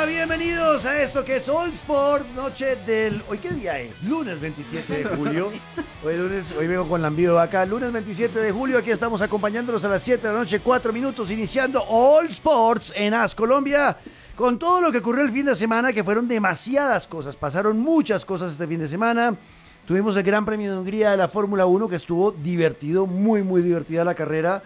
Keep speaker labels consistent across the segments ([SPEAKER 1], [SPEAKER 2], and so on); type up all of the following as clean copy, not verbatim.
[SPEAKER 1] Bienvenidos a esto que es All Sport, noche del... ¿Hoy qué día es? Lunes 27 de julio. Hoy vengo con Lambido de Vaca. Lunes 27 de julio, aquí estamos acompañándolos a las 7 de la noche, 4 minutos, iniciando All Sports en AS Colombia. Con todo lo que ocurrió el fin de semana, que fueron demasiadas cosas. Pasaron muchas cosas este fin de semana. Tuvimos el Gran Premio de Hungría de la Fórmula 1, que estuvo divertido, muy, muy divertida la carrera.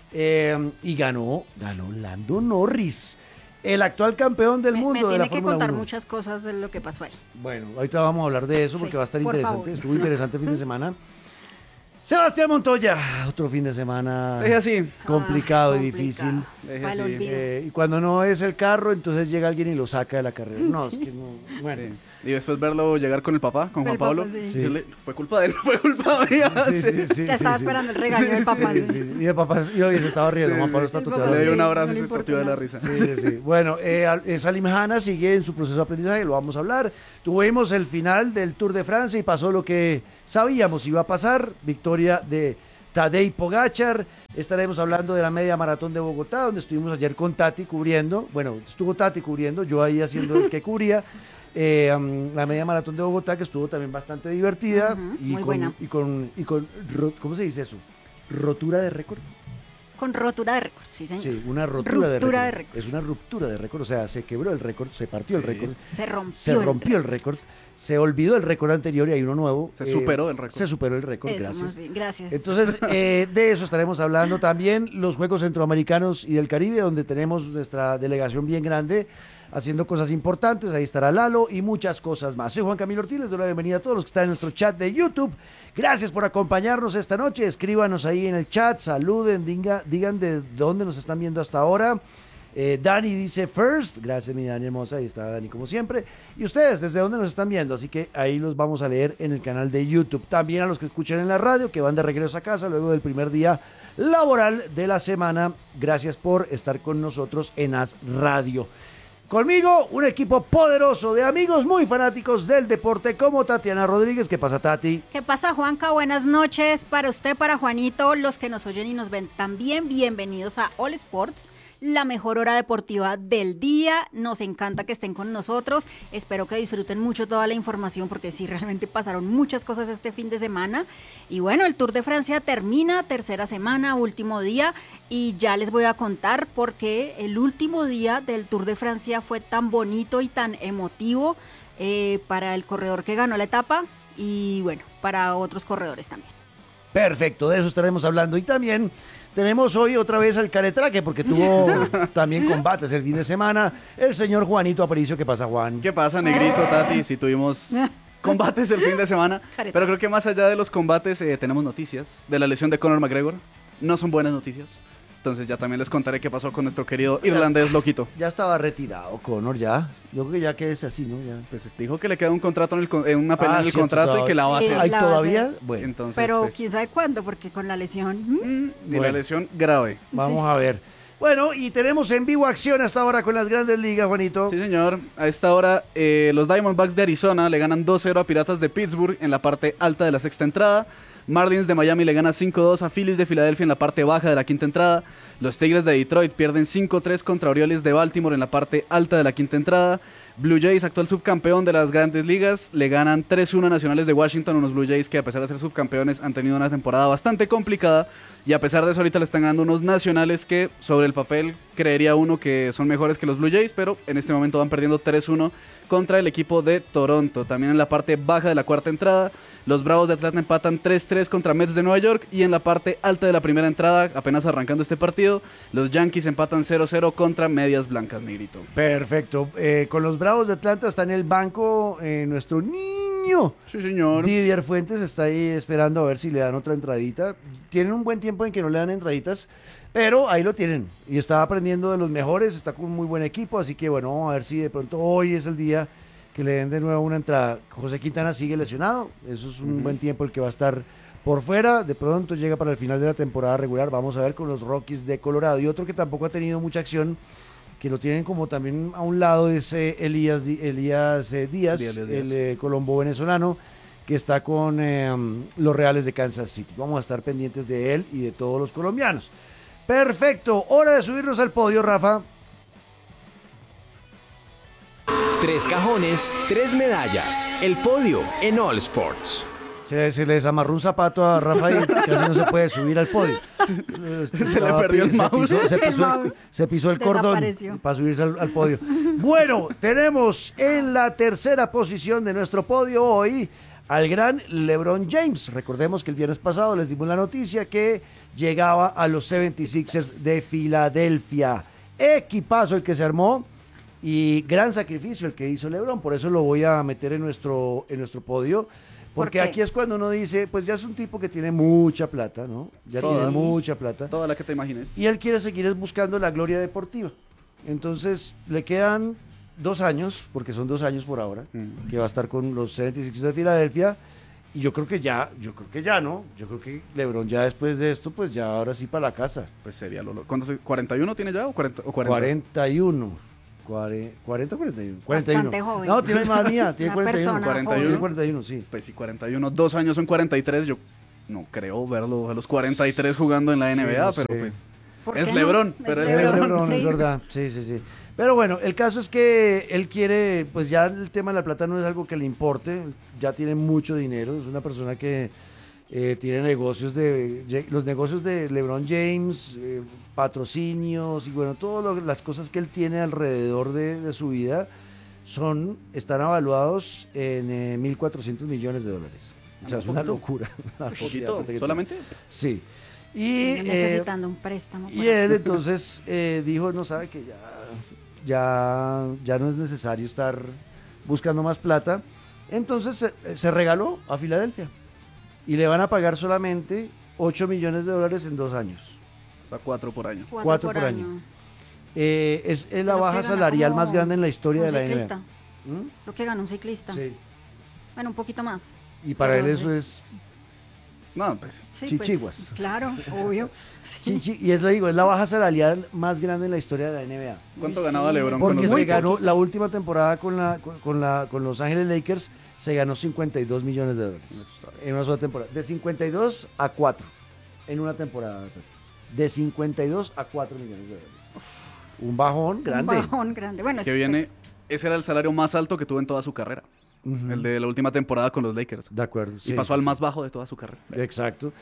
[SPEAKER 1] Y ganó Lando Norris, el actual campeón del mundo de la Fórmula 1.
[SPEAKER 2] Me tiene que contar muchas cosas de lo que pasó ahí.
[SPEAKER 1] Bueno, ahorita vamos a hablar de eso porque va a estar interesante.
[SPEAKER 2] Favor.
[SPEAKER 1] Estuvo interesante el fin de semana. Sebastián Montoya, otro fin de semana
[SPEAKER 3] Es así.
[SPEAKER 1] complicado y difícil.
[SPEAKER 2] Para el olvido.
[SPEAKER 1] Y cuando no es el carro, entonces llega alguien y lo saca de la carrera. No, es que no. Bueno.
[SPEAKER 3] Sí. Y después verlo llegar con el papá, con Juan
[SPEAKER 2] El papá,
[SPEAKER 3] Pablo.
[SPEAKER 2] sí.
[SPEAKER 1] Sí.
[SPEAKER 3] Decirle, fue culpa de él, fue culpa mía.
[SPEAKER 1] Sí.
[SPEAKER 2] Ya estaba esperando el regaño del papá.
[SPEAKER 1] Sí. Y el papá y hoy se estaba riendo.
[SPEAKER 3] Sí.
[SPEAKER 1] Juan Pablo está
[SPEAKER 2] El
[SPEAKER 1] totalmente.
[SPEAKER 2] papá
[SPEAKER 3] Le dio un
[SPEAKER 2] sí,
[SPEAKER 3] abrazo
[SPEAKER 2] no
[SPEAKER 3] y
[SPEAKER 2] le
[SPEAKER 3] se
[SPEAKER 2] importa
[SPEAKER 3] partió de la
[SPEAKER 2] nada.
[SPEAKER 3] risa.
[SPEAKER 1] Sí. Bueno, Salim Hanna sigue en su proceso de aprendizaje, lo vamos a hablar. Tuvimos el final del Tour de Francia y pasó lo que sabíamos iba a pasar. Victoria de Tadej Pogačar. Estaremos hablando de la media maratón de Bogotá, donde estuvimos ayer con Tati cubriendo. Bueno, estuvo Tati cubriendo, yo ahí haciendo el que cubría. La media maratón de Bogotá, que estuvo también bastante divertida.
[SPEAKER 2] Muy buena.
[SPEAKER 1] Y con ¿cómo se dice eso? Rotura de récord.
[SPEAKER 2] Con rotura de récord, sí, señor.
[SPEAKER 1] Sí, una rotura de récord.
[SPEAKER 2] de récord.
[SPEAKER 1] Es una ruptura de récord, o sea, se quebró el récord, se partió el
[SPEAKER 3] Sí.
[SPEAKER 1] récord,
[SPEAKER 2] Se rompió
[SPEAKER 1] el récord, se olvidó el récord anterior y hay uno nuevo.
[SPEAKER 3] Se superó el récord.
[SPEAKER 1] Se superó el récord,
[SPEAKER 2] Eso,
[SPEAKER 1] gracias.
[SPEAKER 2] más bien, gracias.
[SPEAKER 1] Entonces, de eso estaremos hablando también, los Juegos Centroamericanos y del Caribe, donde tenemos nuestra delegación bien grande, haciendo cosas importantes. Ahí estará Lalo y muchas cosas más. Soy Juan Camilo Ortiz, les doy la bienvenida a todos los que están en nuestro chat de YouTube. Gracias por acompañarnos esta noche. Escríbanos ahí en el chat, saluden, digan de dónde nos están viendo hasta ahora. Dani dice first, gracias mi Dani hermosa, ahí está Dani como siempre. Y ustedes, ¿desde dónde nos están viendo? Así que ahí los vamos a leer en el canal de YouTube. También a los que escuchan en la radio, que van de regreso a casa luego del primer día laboral de la semana. Gracias por estar con nosotros en AS Radio. Conmigo, un equipo poderoso de amigos muy fanáticos del deporte, como Tatiana Rodríguez. ¿Qué pasa, Tati?
[SPEAKER 2] ¿Qué pasa, Juanca? Buenas noches para usted, para Juanito, los que nos oyen y nos ven también. Bienvenidos a All Sports, la mejor hora deportiva del día. Nos encanta que estén con nosotros. Espero que disfruten mucho toda la información porque sí, realmente pasaron muchas cosas este fin de semana. Y bueno, el Tour de Francia termina, tercera semana, último día. Y ya les voy a contar por qué el último día del Tour de Francia fue tan bonito y tan emotivo para el corredor que ganó la etapa y bueno, para otros corredores también.
[SPEAKER 1] Perfecto, de eso estaremos hablando. Y también tenemos hoy otra vez al caretraque, porque tuvo también combates el fin de semana. El señor Juanito Aparicio. ¿Qué pasa, Juan?
[SPEAKER 3] ¿Qué pasa, Negrito, Tati? Si tuvimos combates el fin de semana.
[SPEAKER 2] Careta.
[SPEAKER 3] Pero creo que más allá de los combates tenemos noticias de la lesión de Conor McGregor. No son buenas noticias. Entonces ya también les contaré qué pasó con nuestro querido irlandés loquito.
[SPEAKER 1] Ya estaba retirado, Conor, ya. Yo creo que ya quedes así, ¿no? Ya.
[SPEAKER 3] Pues dijo que le queda un contrato en una pelea en el
[SPEAKER 1] cierto,
[SPEAKER 3] contrato y que la va a
[SPEAKER 2] Sí,
[SPEAKER 3] hacer.
[SPEAKER 1] ¿Hay
[SPEAKER 2] la va a
[SPEAKER 1] todavía?
[SPEAKER 2] hacer.
[SPEAKER 1] Bueno,
[SPEAKER 3] Entonces,
[SPEAKER 2] Pero
[SPEAKER 3] pues,
[SPEAKER 2] quién sabe cuándo, porque con la lesión.
[SPEAKER 3] y la
[SPEAKER 1] Bueno.
[SPEAKER 3] lesión grave.
[SPEAKER 1] vamos a ver. Bueno, y tenemos en vivo acción hasta ahora con las grandes ligas, Juanito.
[SPEAKER 3] Sí, señor. A esta hora, los Diamondbacks de Arizona le ganan 2-0 a Piratas de Pittsburgh en la parte alta de la sexta entrada. Marlins de Miami le gana 5-2 a Phillies de Filadelfia en la parte baja de la quinta entrada. Los Tigres de Detroit pierden 5-3 contra Orioles de Baltimore en la parte alta de la quinta entrada. Blue Jays, actual subcampeón de las grandes ligas, le ganan 3-1 a Nacionales de Washington, unos Blue Jays que a pesar de ser subcampeones han tenido una temporada bastante complicada y a pesar de eso ahorita le están ganando unos Nacionales que sobre el papel creería uno que son mejores que los Blue Jays, pero en este momento van perdiendo 3-1 contra el equipo de Toronto. También en la parte baja de la cuarta entrada, los Bravos de Atlanta empatan 3-3 contra Mets de Nueva York y en la parte alta de la primera entrada, apenas arrancando este partido, los Yankees empatan 0-0 contra Medias Blancas, Negrito.
[SPEAKER 1] Perfecto. Con los Bravos de Atlanta está en el banco nuestro niño.
[SPEAKER 3] Sí, señor.
[SPEAKER 1] Didier Fuentes está ahí esperando a ver si le dan otra entradita. Tienen un buen tiempo en que no le dan entraditas, pero ahí lo tienen. Y está aprendiendo de los mejores, está con un muy buen equipo, así que bueno, vamos a ver si de pronto hoy es el día que le den de nuevo una entrada. José Quintana sigue lesionado, eso es un buen tiempo el que va a estar por fuera. De pronto llega para el final de la temporada regular, vamos a ver con los Rockies de Colorado. Y otro que tampoco ha tenido mucha acción, que lo tienen como también a un lado, es Elías Díaz, el colombo venezolano, que está con los Reales de Kansas City. Vamos a estar pendientes de él y de todos los colombianos. Perfecto, hora de subirnos al podio, Rafa.
[SPEAKER 4] 3 cajones, 3 medallas. El podio en All Sports.
[SPEAKER 1] Se le desamarró un zapato a Rafael, casi no se puede subir al podio.
[SPEAKER 3] Se le perdió el mouse.
[SPEAKER 1] Se pisó el cordón
[SPEAKER 2] Desapareció.
[SPEAKER 1] para subirse al podio. Bueno, tenemos en la tercera posición de nuestro podio hoy al gran LeBron James. Recordemos que el viernes pasado les dimos la noticia que llegaba a los 76ers de Filadelfia. Equipazo el que se armó y gran sacrificio el que hizo LeBron. Por eso lo voy a meter en nuestro podio. Porque
[SPEAKER 2] ¿Por qué?
[SPEAKER 1] aquí es cuando uno dice, pues ya es un tipo que tiene mucha plata, ¿no? Ya
[SPEAKER 3] Toda.
[SPEAKER 1] tiene mucha plata.
[SPEAKER 3] Toda la que te imagines.
[SPEAKER 1] Y él quiere seguir buscando la gloria deportiva. Entonces le quedan 2 años, porque son 2 años por ahora, que va a estar con los 76 de Filadelfia. Y yo creo que ya, ¿no? Yo creo que LeBron ya después de esto, pues ya ahora sí para la casa.
[SPEAKER 3] Pues sería lo... ¿Cuántos? ¿41 tiene ya o 40? O 40?
[SPEAKER 1] 41. 40 o 41. 41.
[SPEAKER 2] Bastante joven.
[SPEAKER 1] No, tiene más mía, tiene
[SPEAKER 2] Una
[SPEAKER 1] 41.
[SPEAKER 2] persona
[SPEAKER 3] 41.
[SPEAKER 1] Tiene 41, sí.
[SPEAKER 3] Pues sí, 41. 2 años son 43. Yo no creo verlo a los 43 jugando en la NBA,
[SPEAKER 1] no
[SPEAKER 3] pero
[SPEAKER 1] sé.
[SPEAKER 3] pues...
[SPEAKER 2] ¿Por
[SPEAKER 3] Es
[SPEAKER 2] qué
[SPEAKER 3] LeBron,
[SPEAKER 2] no?
[SPEAKER 3] pero es
[SPEAKER 1] Es
[SPEAKER 3] LeBron.
[SPEAKER 1] LeBron,
[SPEAKER 2] Sí.
[SPEAKER 1] es verdad. Sí. Pero bueno, el caso es que él quiere, pues ya el tema de la plata no es algo que le importe, ya tiene mucho dinero, es una persona que tiene negocios los negocios de LeBron James, patrocinios y bueno, todas las cosas que él tiene alrededor de su vida están avaluados en $1.400 millones. O sea, es una locura. Una cantidad de
[SPEAKER 3] ¿Poquito?
[SPEAKER 1] plata que
[SPEAKER 3] ¿Solamente?
[SPEAKER 1] tiene. Sí. Y,
[SPEAKER 2] Necesitando un préstamo.
[SPEAKER 1] y él entonces dijo, no sabe que ya no es necesario estar buscando más plata. Entonces se regaló a Filadelfia y le van a pagar solamente $8 millones en 2 años.
[SPEAKER 3] O sea, 4 por año.
[SPEAKER 1] 4 por año. Es la
[SPEAKER 2] Lo que
[SPEAKER 1] baja
[SPEAKER 2] gana
[SPEAKER 1] salarial
[SPEAKER 2] como
[SPEAKER 1] más grande en la historia
[SPEAKER 2] un
[SPEAKER 1] de la
[SPEAKER 2] ciclista.
[SPEAKER 1] NBA. ¿Mm?
[SPEAKER 2] Lo que gana un ciclista.
[SPEAKER 1] Sí.
[SPEAKER 2] Bueno, un poquito más.
[SPEAKER 1] Y para
[SPEAKER 2] Pero
[SPEAKER 1] él eso
[SPEAKER 2] sí.
[SPEAKER 1] es
[SPEAKER 3] No, pues...
[SPEAKER 2] Sí,
[SPEAKER 1] Chichiguas.
[SPEAKER 2] pues, claro, obvio. Sí.
[SPEAKER 1] y es lo digo, es la baja salarial más grande en la historia de la NBA.
[SPEAKER 3] ¿Cuánto
[SPEAKER 2] Uy,
[SPEAKER 3] ganaba
[SPEAKER 2] sí.
[SPEAKER 3] LeBron con
[SPEAKER 1] Porque
[SPEAKER 3] los
[SPEAKER 1] se
[SPEAKER 3] Lakers?
[SPEAKER 1] ganó la última temporada con Los Ángeles Lakers, se ganó $52 millones en una sola temporada. De 52 a 4 en una temporada. De 52 a 4 millones de dólares. Un bajón grande.
[SPEAKER 2] Un bajón grande. Bueno,
[SPEAKER 3] Que
[SPEAKER 2] es,
[SPEAKER 3] viene...
[SPEAKER 2] pues,
[SPEAKER 3] Ese era el salario más alto que tuvo en toda su carrera.
[SPEAKER 1] Ujú.
[SPEAKER 3] El de la última temporada con los Lakers.
[SPEAKER 1] De acuerdo.
[SPEAKER 3] Y pasó al más bajo de toda su carrera.
[SPEAKER 1] Exacto.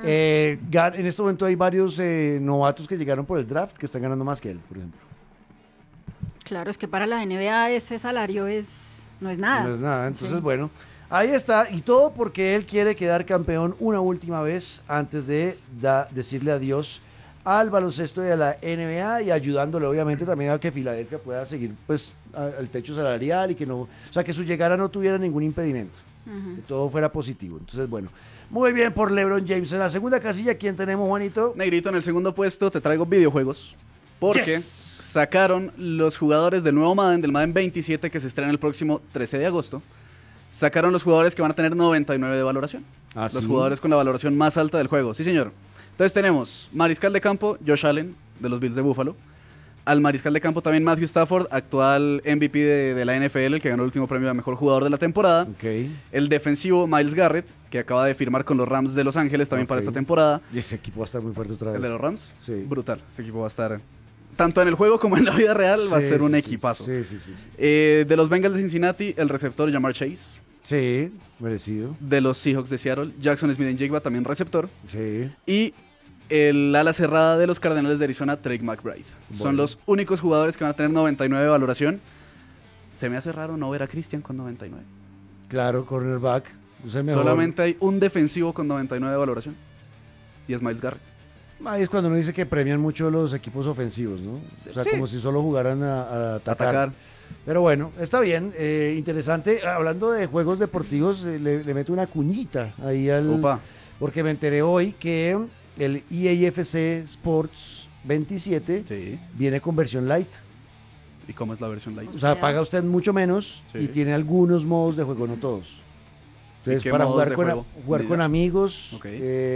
[SPEAKER 1] En este momento hay varios novatos que llegaron por el draft que están ganando más que él, por ejemplo.
[SPEAKER 2] claro, es que para la NBA ese salario no es nada.
[SPEAKER 1] No es nada. Entonces,
[SPEAKER 2] Sí.
[SPEAKER 1] bueno, ahí está. Y todo porque él quiere quedar campeón una última vez antes de decirle adiós al baloncesto de la NBA y ayudándole obviamente también a que Filadelfia pueda seguir pues al techo salarial y que no, o sea, que su llegada no tuviera ningún impedimento, que todo fuera positivo. Entonces, bueno, muy bien por LeBron James. En la segunda casilla, ¿quién tenemos, Juanito?
[SPEAKER 3] Negrito, en el segundo puesto te traigo videojuegos. Porque
[SPEAKER 1] Yes.
[SPEAKER 3] sacaron los jugadores del nuevo Madden, del Madden 27, que se estrena el próximo 13 de agosto. Sacaron los jugadores que van a tener 99 de valoración.
[SPEAKER 1] ¿Ah,
[SPEAKER 3] Los
[SPEAKER 1] sí?
[SPEAKER 3] jugadores con la valoración más alta del juego. Sí, señor. Entonces tenemos mariscal de campo, Josh Allen, de los Bills de Buffalo. Al mariscal de campo también Matthew Stafford, actual MVP de la NFL, el que ganó el último premio a mejor jugador de la temporada.
[SPEAKER 1] Ok.
[SPEAKER 3] El defensivo Myles Garrett, que acaba de firmar con los Rams de Los Ángeles también para
[SPEAKER 1] Ok.
[SPEAKER 3] esta temporada.
[SPEAKER 1] Y ese equipo va a estar muy fuerte otra vez.
[SPEAKER 3] El de los Rams,
[SPEAKER 1] Sí.
[SPEAKER 3] brutal. Ese equipo va a estar, tanto en el juego como en la vida real, va a
[SPEAKER 1] Sí,
[SPEAKER 3] ser un
[SPEAKER 1] sí,
[SPEAKER 3] equipazo.
[SPEAKER 1] Sí.
[SPEAKER 3] De los Bengals de Cincinnati, el receptor Jamar Chase.
[SPEAKER 1] Sí, merecido.
[SPEAKER 3] De los Seahawks de Seattle, Jackson Smith-Njigba, también receptor.
[SPEAKER 1] Sí.
[SPEAKER 3] Y el ala cerrada de los Cardenales de Arizona, Drake McBride. Son
[SPEAKER 1] Bueno.
[SPEAKER 3] los únicos jugadores que van a tener 99 de valoración. Se me hace raro no ver a Christian con 99.
[SPEAKER 1] Claro, cornerback. Es el mejor.
[SPEAKER 3] Solamente hay un defensivo con 99 de valoración. Y es Myles Garrett.
[SPEAKER 1] Ahí es cuando uno dice que premian mucho los equipos ofensivos, ¿no? O sea,
[SPEAKER 3] Sí.
[SPEAKER 1] como si solo jugaran a atacar.
[SPEAKER 3] Atacar.
[SPEAKER 1] Pero bueno, está bien, interesante. Hablando de juegos deportivos, le meto una cuñita ahí
[SPEAKER 3] Opa.
[SPEAKER 1] porque me enteré hoy que el EAFC Sports 27
[SPEAKER 3] Sí.
[SPEAKER 1] viene con versión light.
[SPEAKER 3] ¿Y cómo es la versión light?
[SPEAKER 1] O sea,
[SPEAKER 2] Ya.
[SPEAKER 1] paga usted mucho menos
[SPEAKER 3] Sí.
[SPEAKER 1] y tiene algunos modos de juego, no todos. Entonces,
[SPEAKER 3] qué
[SPEAKER 1] para
[SPEAKER 3] modos
[SPEAKER 1] jugar
[SPEAKER 3] de
[SPEAKER 1] con,
[SPEAKER 3] juego?
[SPEAKER 1] jugar
[SPEAKER 3] Ni
[SPEAKER 1] con
[SPEAKER 3] idea.
[SPEAKER 1] amigos,
[SPEAKER 3] Ok.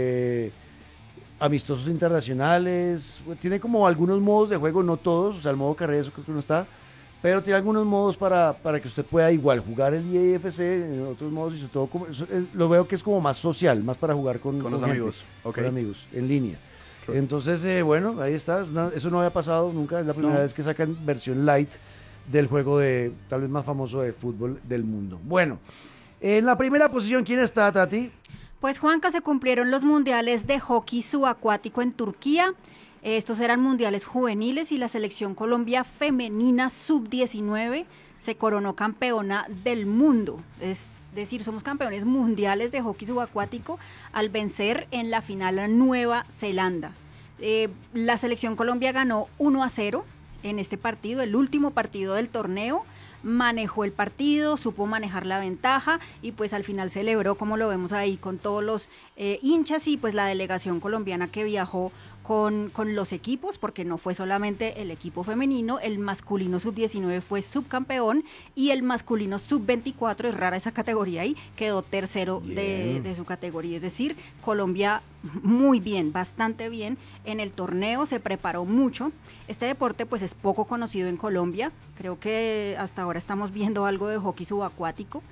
[SPEAKER 1] amistosos internacionales, tiene como algunos modos de juego, no todos, o sea, el modo carrera eso creo que no está, pero tiene algunos modos para que usted pueda igual jugar el IAFC en otros modos y sobre todo lo veo que es como más social, más para jugar con
[SPEAKER 3] Con los
[SPEAKER 1] gente,
[SPEAKER 3] amigos. Ok.
[SPEAKER 1] con amigos, en línea.
[SPEAKER 3] Sure.
[SPEAKER 1] Entonces, bueno, ahí está, eso no había pasado nunca, es la primera
[SPEAKER 3] No.
[SPEAKER 1] vez que sacan versión light del juego de tal vez más famoso de fútbol del mundo. Bueno, en la primera posición, ¿quién está, Tati?
[SPEAKER 2] Pues Juanca, se cumplieron los mundiales de hockey subacuático en Turquía. Estos eran mundiales juveniles y la selección Colombia femenina sub-19 se coronó campeona del mundo. Es decir, somos campeones mundiales de hockey subacuático al vencer en la final a Nueva Zelanda. La selección Colombia ganó 1-0 en este partido, el último partido del torneo. Manejó el partido, supo manejar la ventaja y pues al final celebró, como lo vemos ahí, con todos los hinchas y pues la delegación colombiana que viajó con los equipos, porque no fue solamente el equipo femenino, el masculino sub-19 fue subcampeón y el masculino sub-24, es rara esa categoría ahí, quedó tercero de su categoría. Es decir, Colombia muy bien, bastante bien en el torneo, se preparó mucho. Este deporte pues es poco conocido en Colombia, creo que hasta ahora estamos viendo algo de hockey subacuático.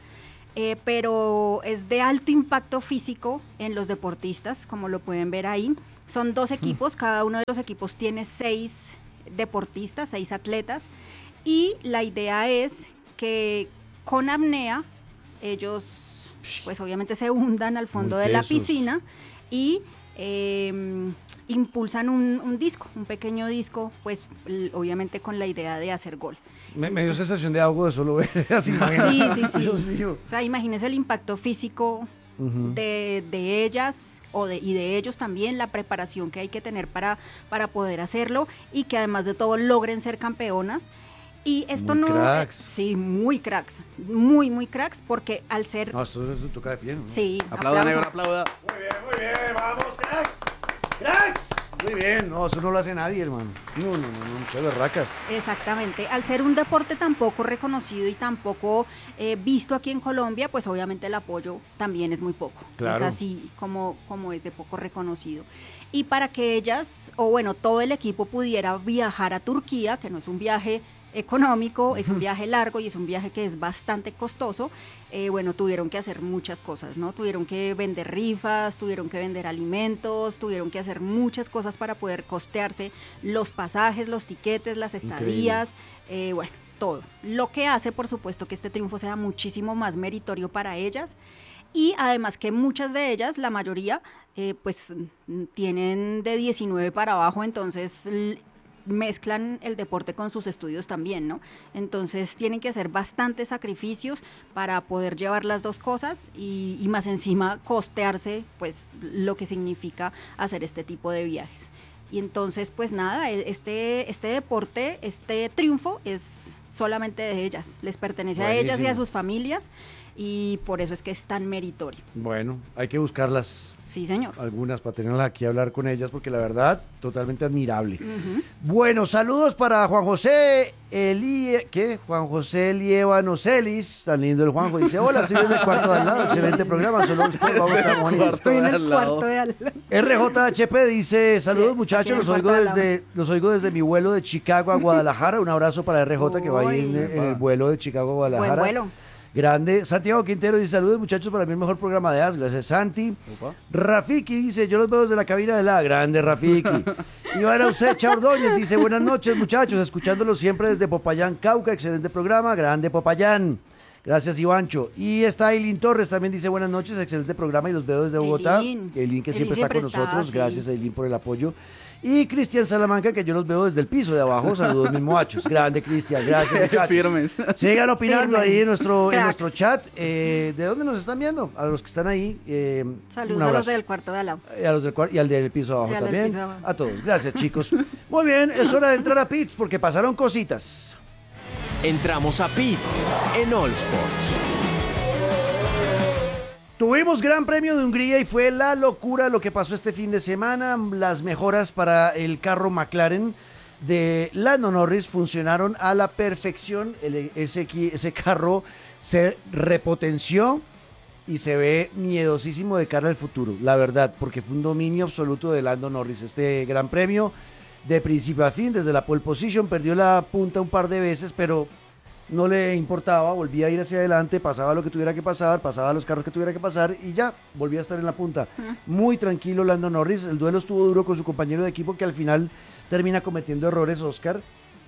[SPEAKER 2] Pero es de alto impacto físico en los deportistas, como lo pueden ver ahí. Son 2 equipos, cada uno de los equipos tiene 6 deportistas, 6 atletas, y la idea es que con apnea ellos pues obviamente se hundan al fondo de la piscina y impulsan un disco, un pequeño disco, pues obviamente con la idea de hacer gol.
[SPEAKER 1] Me dio sensación de algo de solo ver las imágenes.
[SPEAKER 2] Sí.
[SPEAKER 1] Dios mío.
[SPEAKER 2] O sea, imagínense el impacto físico de ellas y de ellos también, la preparación que hay que tener para poder hacerlo y que además de todo logren ser campeonas. Y esto
[SPEAKER 1] muy
[SPEAKER 2] no...
[SPEAKER 1] cracks.
[SPEAKER 2] Sí, muy cracks, muy cracks, porque al ser...
[SPEAKER 1] No, esto toca de pie, ¿no?
[SPEAKER 2] Sí,
[SPEAKER 3] Aplauda, negro, aplauda.
[SPEAKER 1] Muy bien, vamos, cracks. ¡Cracks! Muy bien, no, eso no lo hace nadie, hermano. No, muchas berracas.
[SPEAKER 2] Exactamente, al ser un deporte tan poco reconocido y tan poco visto aquí en Colombia, pues obviamente el apoyo también es muy poco.
[SPEAKER 1] Claro.
[SPEAKER 2] Es así como es de poco reconocido. Y para que ellas, o bueno, todo el equipo pudiera viajar a Turquía, que no es un viaje económico, es un viaje largo y es un viaje que es bastante costoso, bueno, tuvieron que hacer muchas cosas, ¿no? Tuvieron que vender rifas, tuvieron que vender alimentos, tuvieron que hacer muchas cosas para poder costearse los pasajes, los tiquetes, las estadías, bueno, todo. Lo que hace, por supuesto, que este triunfo sea muchísimo más meritorio para ellas. Y además que muchas de ellas, la mayoría, pues tienen de 19 para abajo, entonces mezclan el deporte con sus estudios también, ¿no? Entonces tienen que hacer bastantes sacrificios para poder llevar las dos cosas y más encima costearse, pues, lo que significa hacer este tipo de viajes. Y entonces, pues nada, este deporte, este triunfo es solamente de ellas, les pertenece a ellas y a sus familias y por eso es que es tan meritorio.
[SPEAKER 1] Bueno, hay que buscarlas.
[SPEAKER 2] Sí, señor.
[SPEAKER 1] Algunas para tenerlas aquí a hablar con ellas porque la verdad, totalmente admirable. Bueno, saludos para Juan José Juan José Lievano Celis, tan lindo el Juanjo, dice, hola, estoy desde el cuarto de al lado, excelente programa, solo vamos a estar bonitos.
[SPEAKER 2] Estoy en el cuarto de al lado.
[SPEAKER 1] RJHP dice, saludos
[SPEAKER 2] Sí,
[SPEAKER 1] muchachos,
[SPEAKER 2] está aquí en el
[SPEAKER 1] los oigo desde mi vuelo de Chicago a Guadalajara, un abrazo para RJ que va ahí en el vuelo de Chicago a Guadalajara.
[SPEAKER 2] Buen vuelo.
[SPEAKER 1] Grande. Santiago Quintero dice, saludos muchachos, para mí el mejor programa de AS, gracias Santi.
[SPEAKER 3] Opa.
[SPEAKER 1] Rafiki dice, yo los veo desde la cabina de la grande Rafiki. Iván Ausecha Ordóñez dice, buenas noches muchachos, escuchándolos siempre desde Popayán, Cauca, excelente programa, grande Popayán. Gracias Ivancho. Y está Eileen Torres, también dice buenas noches, excelente programa y los veo desde Bogotá. Eileen que siempre está con nosotros,
[SPEAKER 2] sí.
[SPEAKER 1] Gracias Eileen por el apoyo. Y Cristian Salamanca, que yo los veo desde el piso de abajo, saludos mis muchachos. Grande Cristian, gracias muchachos.
[SPEAKER 3] Firmes.
[SPEAKER 1] Sigan opinando
[SPEAKER 2] Firmes.
[SPEAKER 1] ahí en nuestro
[SPEAKER 2] Cracks.
[SPEAKER 1] chat. ¿De dónde nos están viendo? A los que están ahí.
[SPEAKER 2] Saludos
[SPEAKER 1] un
[SPEAKER 2] a los
[SPEAKER 1] abrazo.
[SPEAKER 2] del cuarto de al lado.
[SPEAKER 1] A los del y al del piso abajo
[SPEAKER 2] Y al del
[SPEAKER 1] también.
[SPEAKER 2] piso de abajo.
[SPEAKER 1] A todos. Gracias, chicos. Muy bien, es hora de entrar a Pits porque pasaron cositas.
[SPEAKER 4] Entramos a Pits en All Sports.
[SPEAKER 1] Tuvimos Gran Premio de Hungría y fue la locura lo que pasó este fin de semana. Las mejoras para el carro McLaren de Lando Norris funcionaron a la perfección. Ese carro se repotenció y se ve miedosísimo de cara al futuro, la verdad, porque fue un dominio absoluto de Lando Norris. Este Gran Premio de principio a fin, desde la pole position, perdió la punta un par de veces, pero no le importaba, volvía a ir hacia adelante, pasaba lo que tuviera que pasar, pasaba los carros que tuviera que pasar y ya, volvía a estar en la punta. Muy tranquilo Lando Norris, el duelo estuvo duro con su compañero de equipo que al final termina cometiendo errores, Oscar,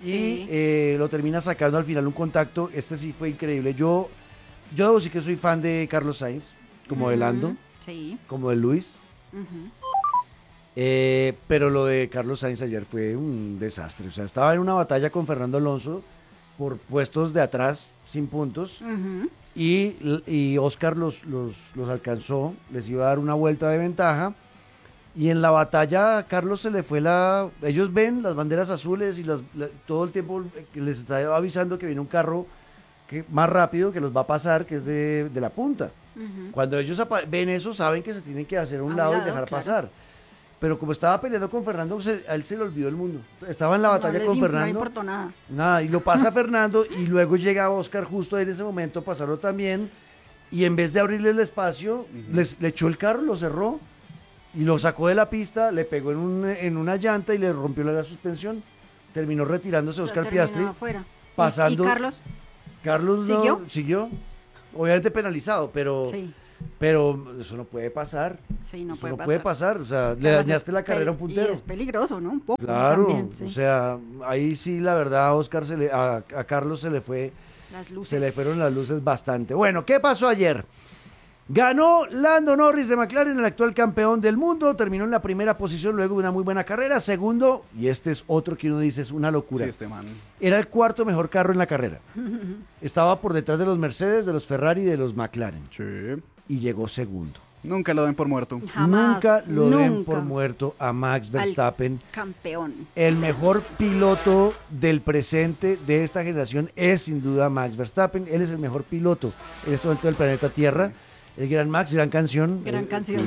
[SPEAKER 2] Sí.
[SPEAKER 1] y lo termina sacando al final un contacto. Este sí fue increíble. Yo debo decir que soy fan de Carlos Sainz, como de Lando,
[SPEAKER 2] Sí.
[SPEAKER 1] como de Luis.
[SPEAKER 2] Ujú.
[SPEAKER 1] Pero lo de Carlos Sainz ayer fue un desastre. O sea, estaba en una batalla con Fernando Alonso por puestos de atrás, sin puntos.
[SPEAKER 2] Ujú.
[SPEAKER 1] Y Oscar los alcanzó, les iba a dar una vuelta de ventaja. Y en la batalla a Carlos se le fue ellos ven las banderas azules y todo el tiempo les está avisando que viene un carro más rápido que los va a pasar, que es de la punta.
[SPEAKER 2] Ujú.
[SPEAKER 1] Cuando ellos ven eso, saben que se tienen que hacer a un lado y dejar
[SPEAKER 2] claro.
[SPEAKER 1] pasar. Pero como estaba peleando con Fernando, a él se le olvidó el mundo. Estaba en la batalla
[SPEAKER 2] No
[SPEAKER 1] con
[SPEAKER 2] No
[SPEAKER 1] Fernando.
[SPEAKER 2] importó nada.
[SPEAKER 1] Nada, y lo pasa Fernando y luego llega Oscar justo en ese momento a pasarlo también. Y en vez de abrirle el espacio, le echó el carro, lo cerró y lo sacó de la pista, le pegó en una llanta y le rompió la suspensión. Terminó retirándose
[SPEAKER 2] O sea,
[SPEAKER 1] Oscar
[SPEAKER 2] terminó
[SPEAKER 1] Piastri.
[SPEAKER 2] afuera.
[SPEAKER 1] pasando-
[SPEAKER 2] ¿Y Carlos?
[SPEAKER 1] Carlos siguió, obviamente penalizado,
[SPEAKER 2] Sí,
[SPEAKER 1] pero eso no puede pasar.
[SPEAKER 2] sí, no
[SPEAKER 1] Eso
[SPEAKER 2] puede
[SPEAKER 1] no
[SPEAKER 2] pasar.
[SPEAKER 1] puede pasar. O sea, le
[SPEAKER 2] Además,
[SPEAKER 1] dañaste
[SPEAKER 2] es
[SPEAKER 1] la carrera a un
[SPEAKER 2] Y
[SPEAKER 1] puntero.
[SPEAKER 2] es peligroso, ¿no? Un poco.
[SPEAKER 1] Claro,
[SPEAKER 2] también, sí.
[SPEAKER 1] o sea, ahí sí la verdad a Oscar a Carlos se le fueron las luces bastante. Bueno, ¿qué pasó ayer? Ganó Lando Norris de McLaren, el actual campeón del mundo, terminó en la primera posición luego de una muy buena carrera, segundo, y este es otro que uno dice es una locura.
[SPEAKER 3] Sí, este man.
[SPEAKER 1] Era el cuarto mejor carro en la carrera. Estaba por detrás de los Mercedes, de los Ferrari y de los McLaren
[SPEAKER 3] Sí.
[SPEAKER 1] y llegó segundo.
[SPEAKER 3] Nunca lo den por muerto.
[SPEAKER 2] Jamás,
[SPEAKER 1] Nunca lo den
[SPEAKER 2] nunca.
[SPEAKER 1] por muerto a Max
[SPEAKER 2] Al
[SPEAKER 1] Verstappen.
[SPEAKER 2] campeón.
[SPEAKER 1] El mejor piloto del presente de esta generación es sin duda Max Verstappen. Él es el mejor piloto en este momento del planeta Tierra. El gran Max, gran canción.
[SPEAKER 2] Gran canción.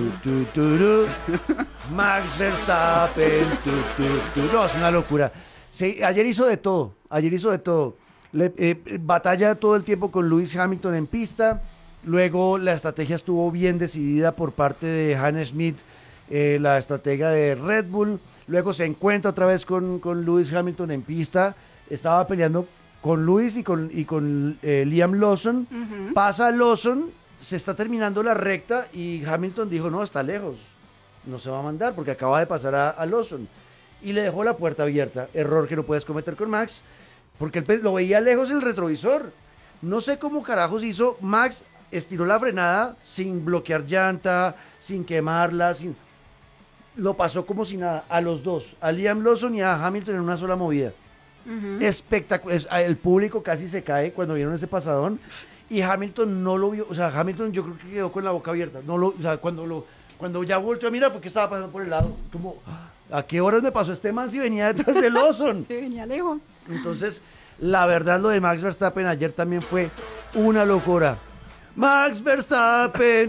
[SPEAKER 1] Max Verstappen. No, es una locura. Sí, ayer hizo de todo. Batalla todo el tiempo con Lewis Hamilton en pista. Luego la estrategia estuvo bien decidida por parte de Hannes Schmidt, la estratega de Red Bull. Luego se encuentra otra vez con Lewis Hamilton en pista. Estaba peleando con Lewis y con Liam Lawson.
[SPEAKER 2] Ujú.
[SPEAKER 1] Pasa Lawson, se está terminando la recta y Hamilton dijo, no, está lejos. No se va a mandar porque acaba de pasar a Lawson. Y le dejó la puerta abierta. Error que no puedes cometer con Max porque él lo veía lejos en el retrovisor. No sé cómo carajos hizo Max. Estiró la frenada sin bloquear llanta, sin quemarla, lo pasó como si nada a los dos, a Liam Lawson y a Hamilton en una sola movida.
[SPEAKER 2] Ujú.
[SPEAKER 1] Espectacular. El público casi se cae cuando vieron ese pasadón y Hamilton no lo vio, o sea, Hamilton yo creo que quedó con la boca abierta. O sea, cuando ya volteó a mirar fue que estaba pasando por el lado, como ¿a qué horas me pasó este man si venía detrás de Lawson?
[SPEAKER 2] Sí, venía lejos.
[SPEAKER 1] Entonces, la verdad lo de Max Verstappen ayer también fue una locura. Max Verstappen,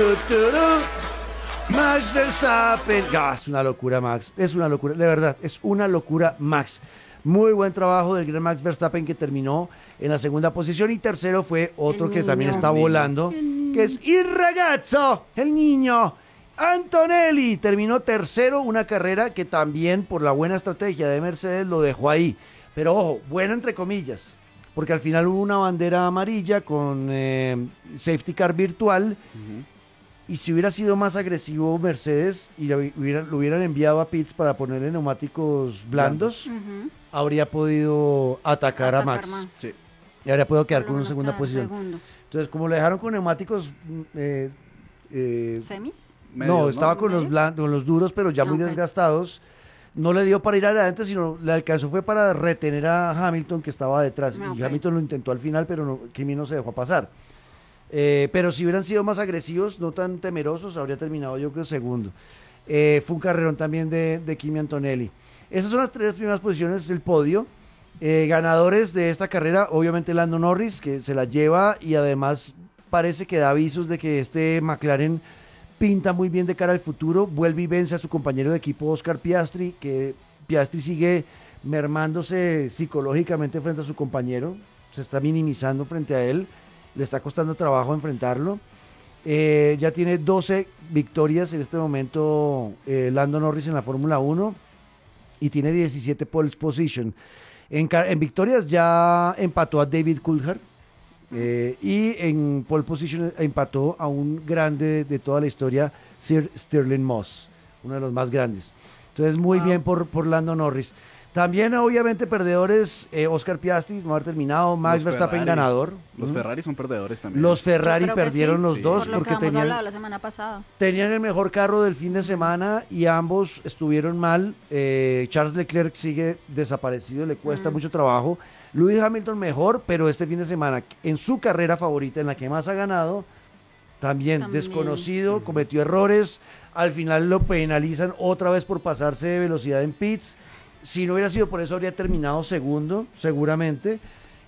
[SPEAKER 1] Max Verstappen. Es una locura, Max. Es una locura, de verdad, es una locura, Max. Muy buen trabajo del gran Max Verstappen que terminó en la segunda posición y tercero fue otro
[SPEAKER 2] El
[SPEAKER 1] que también
[SPEAKER 2] niño.
[SPEAKER 1] está volando, que es il ragazzo, el niño. Antonelli terminó tercero, una carrera que también por la buena estrategia de Mercedes lo dejó ahí. Pero ojo, buena entre comillas, porque al final hubo una bandera amarilla con safety car virtual. Y si hubiera sido más agresivo Mercedes y lo hubieran enviado a pits para ponerle neumáticos blandos,
[SPEAKER 2] Ujú.
[SPEAKER 1] habría podido atacar a
[SPEAKER 2] Atacar
[SPEAKER 1] Max.
[SPEAKER 2] más.
[SPEAKER 3] Sí.
[SPEAKER 1] Y habría podido quedar
[SPEAKER 2] Por lo
[SPEAKER 1] con una
[SPEAKER 2] menos
[SPEAKER 1] segunda
[SPEAKER 2] quedar
[SPEAKER 1] posición.
[SPEAKER 2] segundo.
[SPEAKER 1] Entonces, como lo dejaron con neumáticos...
[SPEAKER 2] ¿Semis?
[SPEAKER 1] no, estaba con los
[SPEAKER 2] ¿Medios?
[SPEAKER 1] blandos, con los duros, pero ya muy
[SPEAKER 2] Ok.
[SPEAKER 1] desgastados. No le dio para ir adelante, sino le alcanzó fue para retener a Hamilton que estaba detrás.
[SPEAKER 2] Ah,
[SPEAKER 1] Y
[SPEAKER 2] ok.
[SPEAKER 1] Hamilton lo intentó al final, pero Kimi no se dejó pasar. Pero si hubieran sido más agresivos, no tan temerosos, habría terminado yo creo segundo. Fue un carrerón también de Kimi Antonelli. Esas son las tres primeras posiciones del podio. Ganadores de esta carrera, obviamente Lando Norris, que se la lleva y además parece que da avisos de que este McLaren pinta muy bien de cara al futuro. Vuelve y vence a su compañero de equipo Oscar Piastri, que Piastri sigue mermándose psicológicamente frente a su compañero, se está minimizando frente a él, le está costando trabajo enfrentarlo. Ya tiene 12 victorias en este momento Lando Norris en la Fórmula 1 y tiene 17 pole position. En victorias ya empató a David Coulthard y en pole position empató a un grande de toda la historia, Sir Stirling Moss, uno de los más grandes. Entonces muy bien por Lando Norris. También, obviamente, perdedores, Oscar Piastri no haber terminado, Max
[SPEAKER 3] Los
[SPEAKER 1] Verstappen
[SPEAKER 3] Ferrari.
[SPEAKER 1] ganador.
[SPEAKER 3] Los Ferrari son perdedores también.
[SPEAKER 1] Los
[SPEAKER 2] Yo
[SPEAKER 1] Ferrari
[SPEAKER 2] creo que
[SPEAKER 1] perdieron
[SPEAKER 2] sí,
[SPEAKER 1] los
[SPEAKER 3] sí.
[SPEAKER 1] dos
[SPEAKER 2] Por lo que
[SPEAKER 1] porque
[SPEAKER 2] hemos hablado la semana pasada.
[SPEAKER 1] tenían el mejor carro del fin de semana y ambos estuvieron mal. Charles Leclerc sigue desaparecido, le cuesta mucho trabajo. Lewis Hamilton mejor, pero este fin de semana, en su carrera favorita, en la que más ha ganado, también desconocido, cometió errores. Al final lo penalizan otra vez por pasarse de velocidad en pits. Si no hubiera sido por eso, habría terminado segundo, seguramente.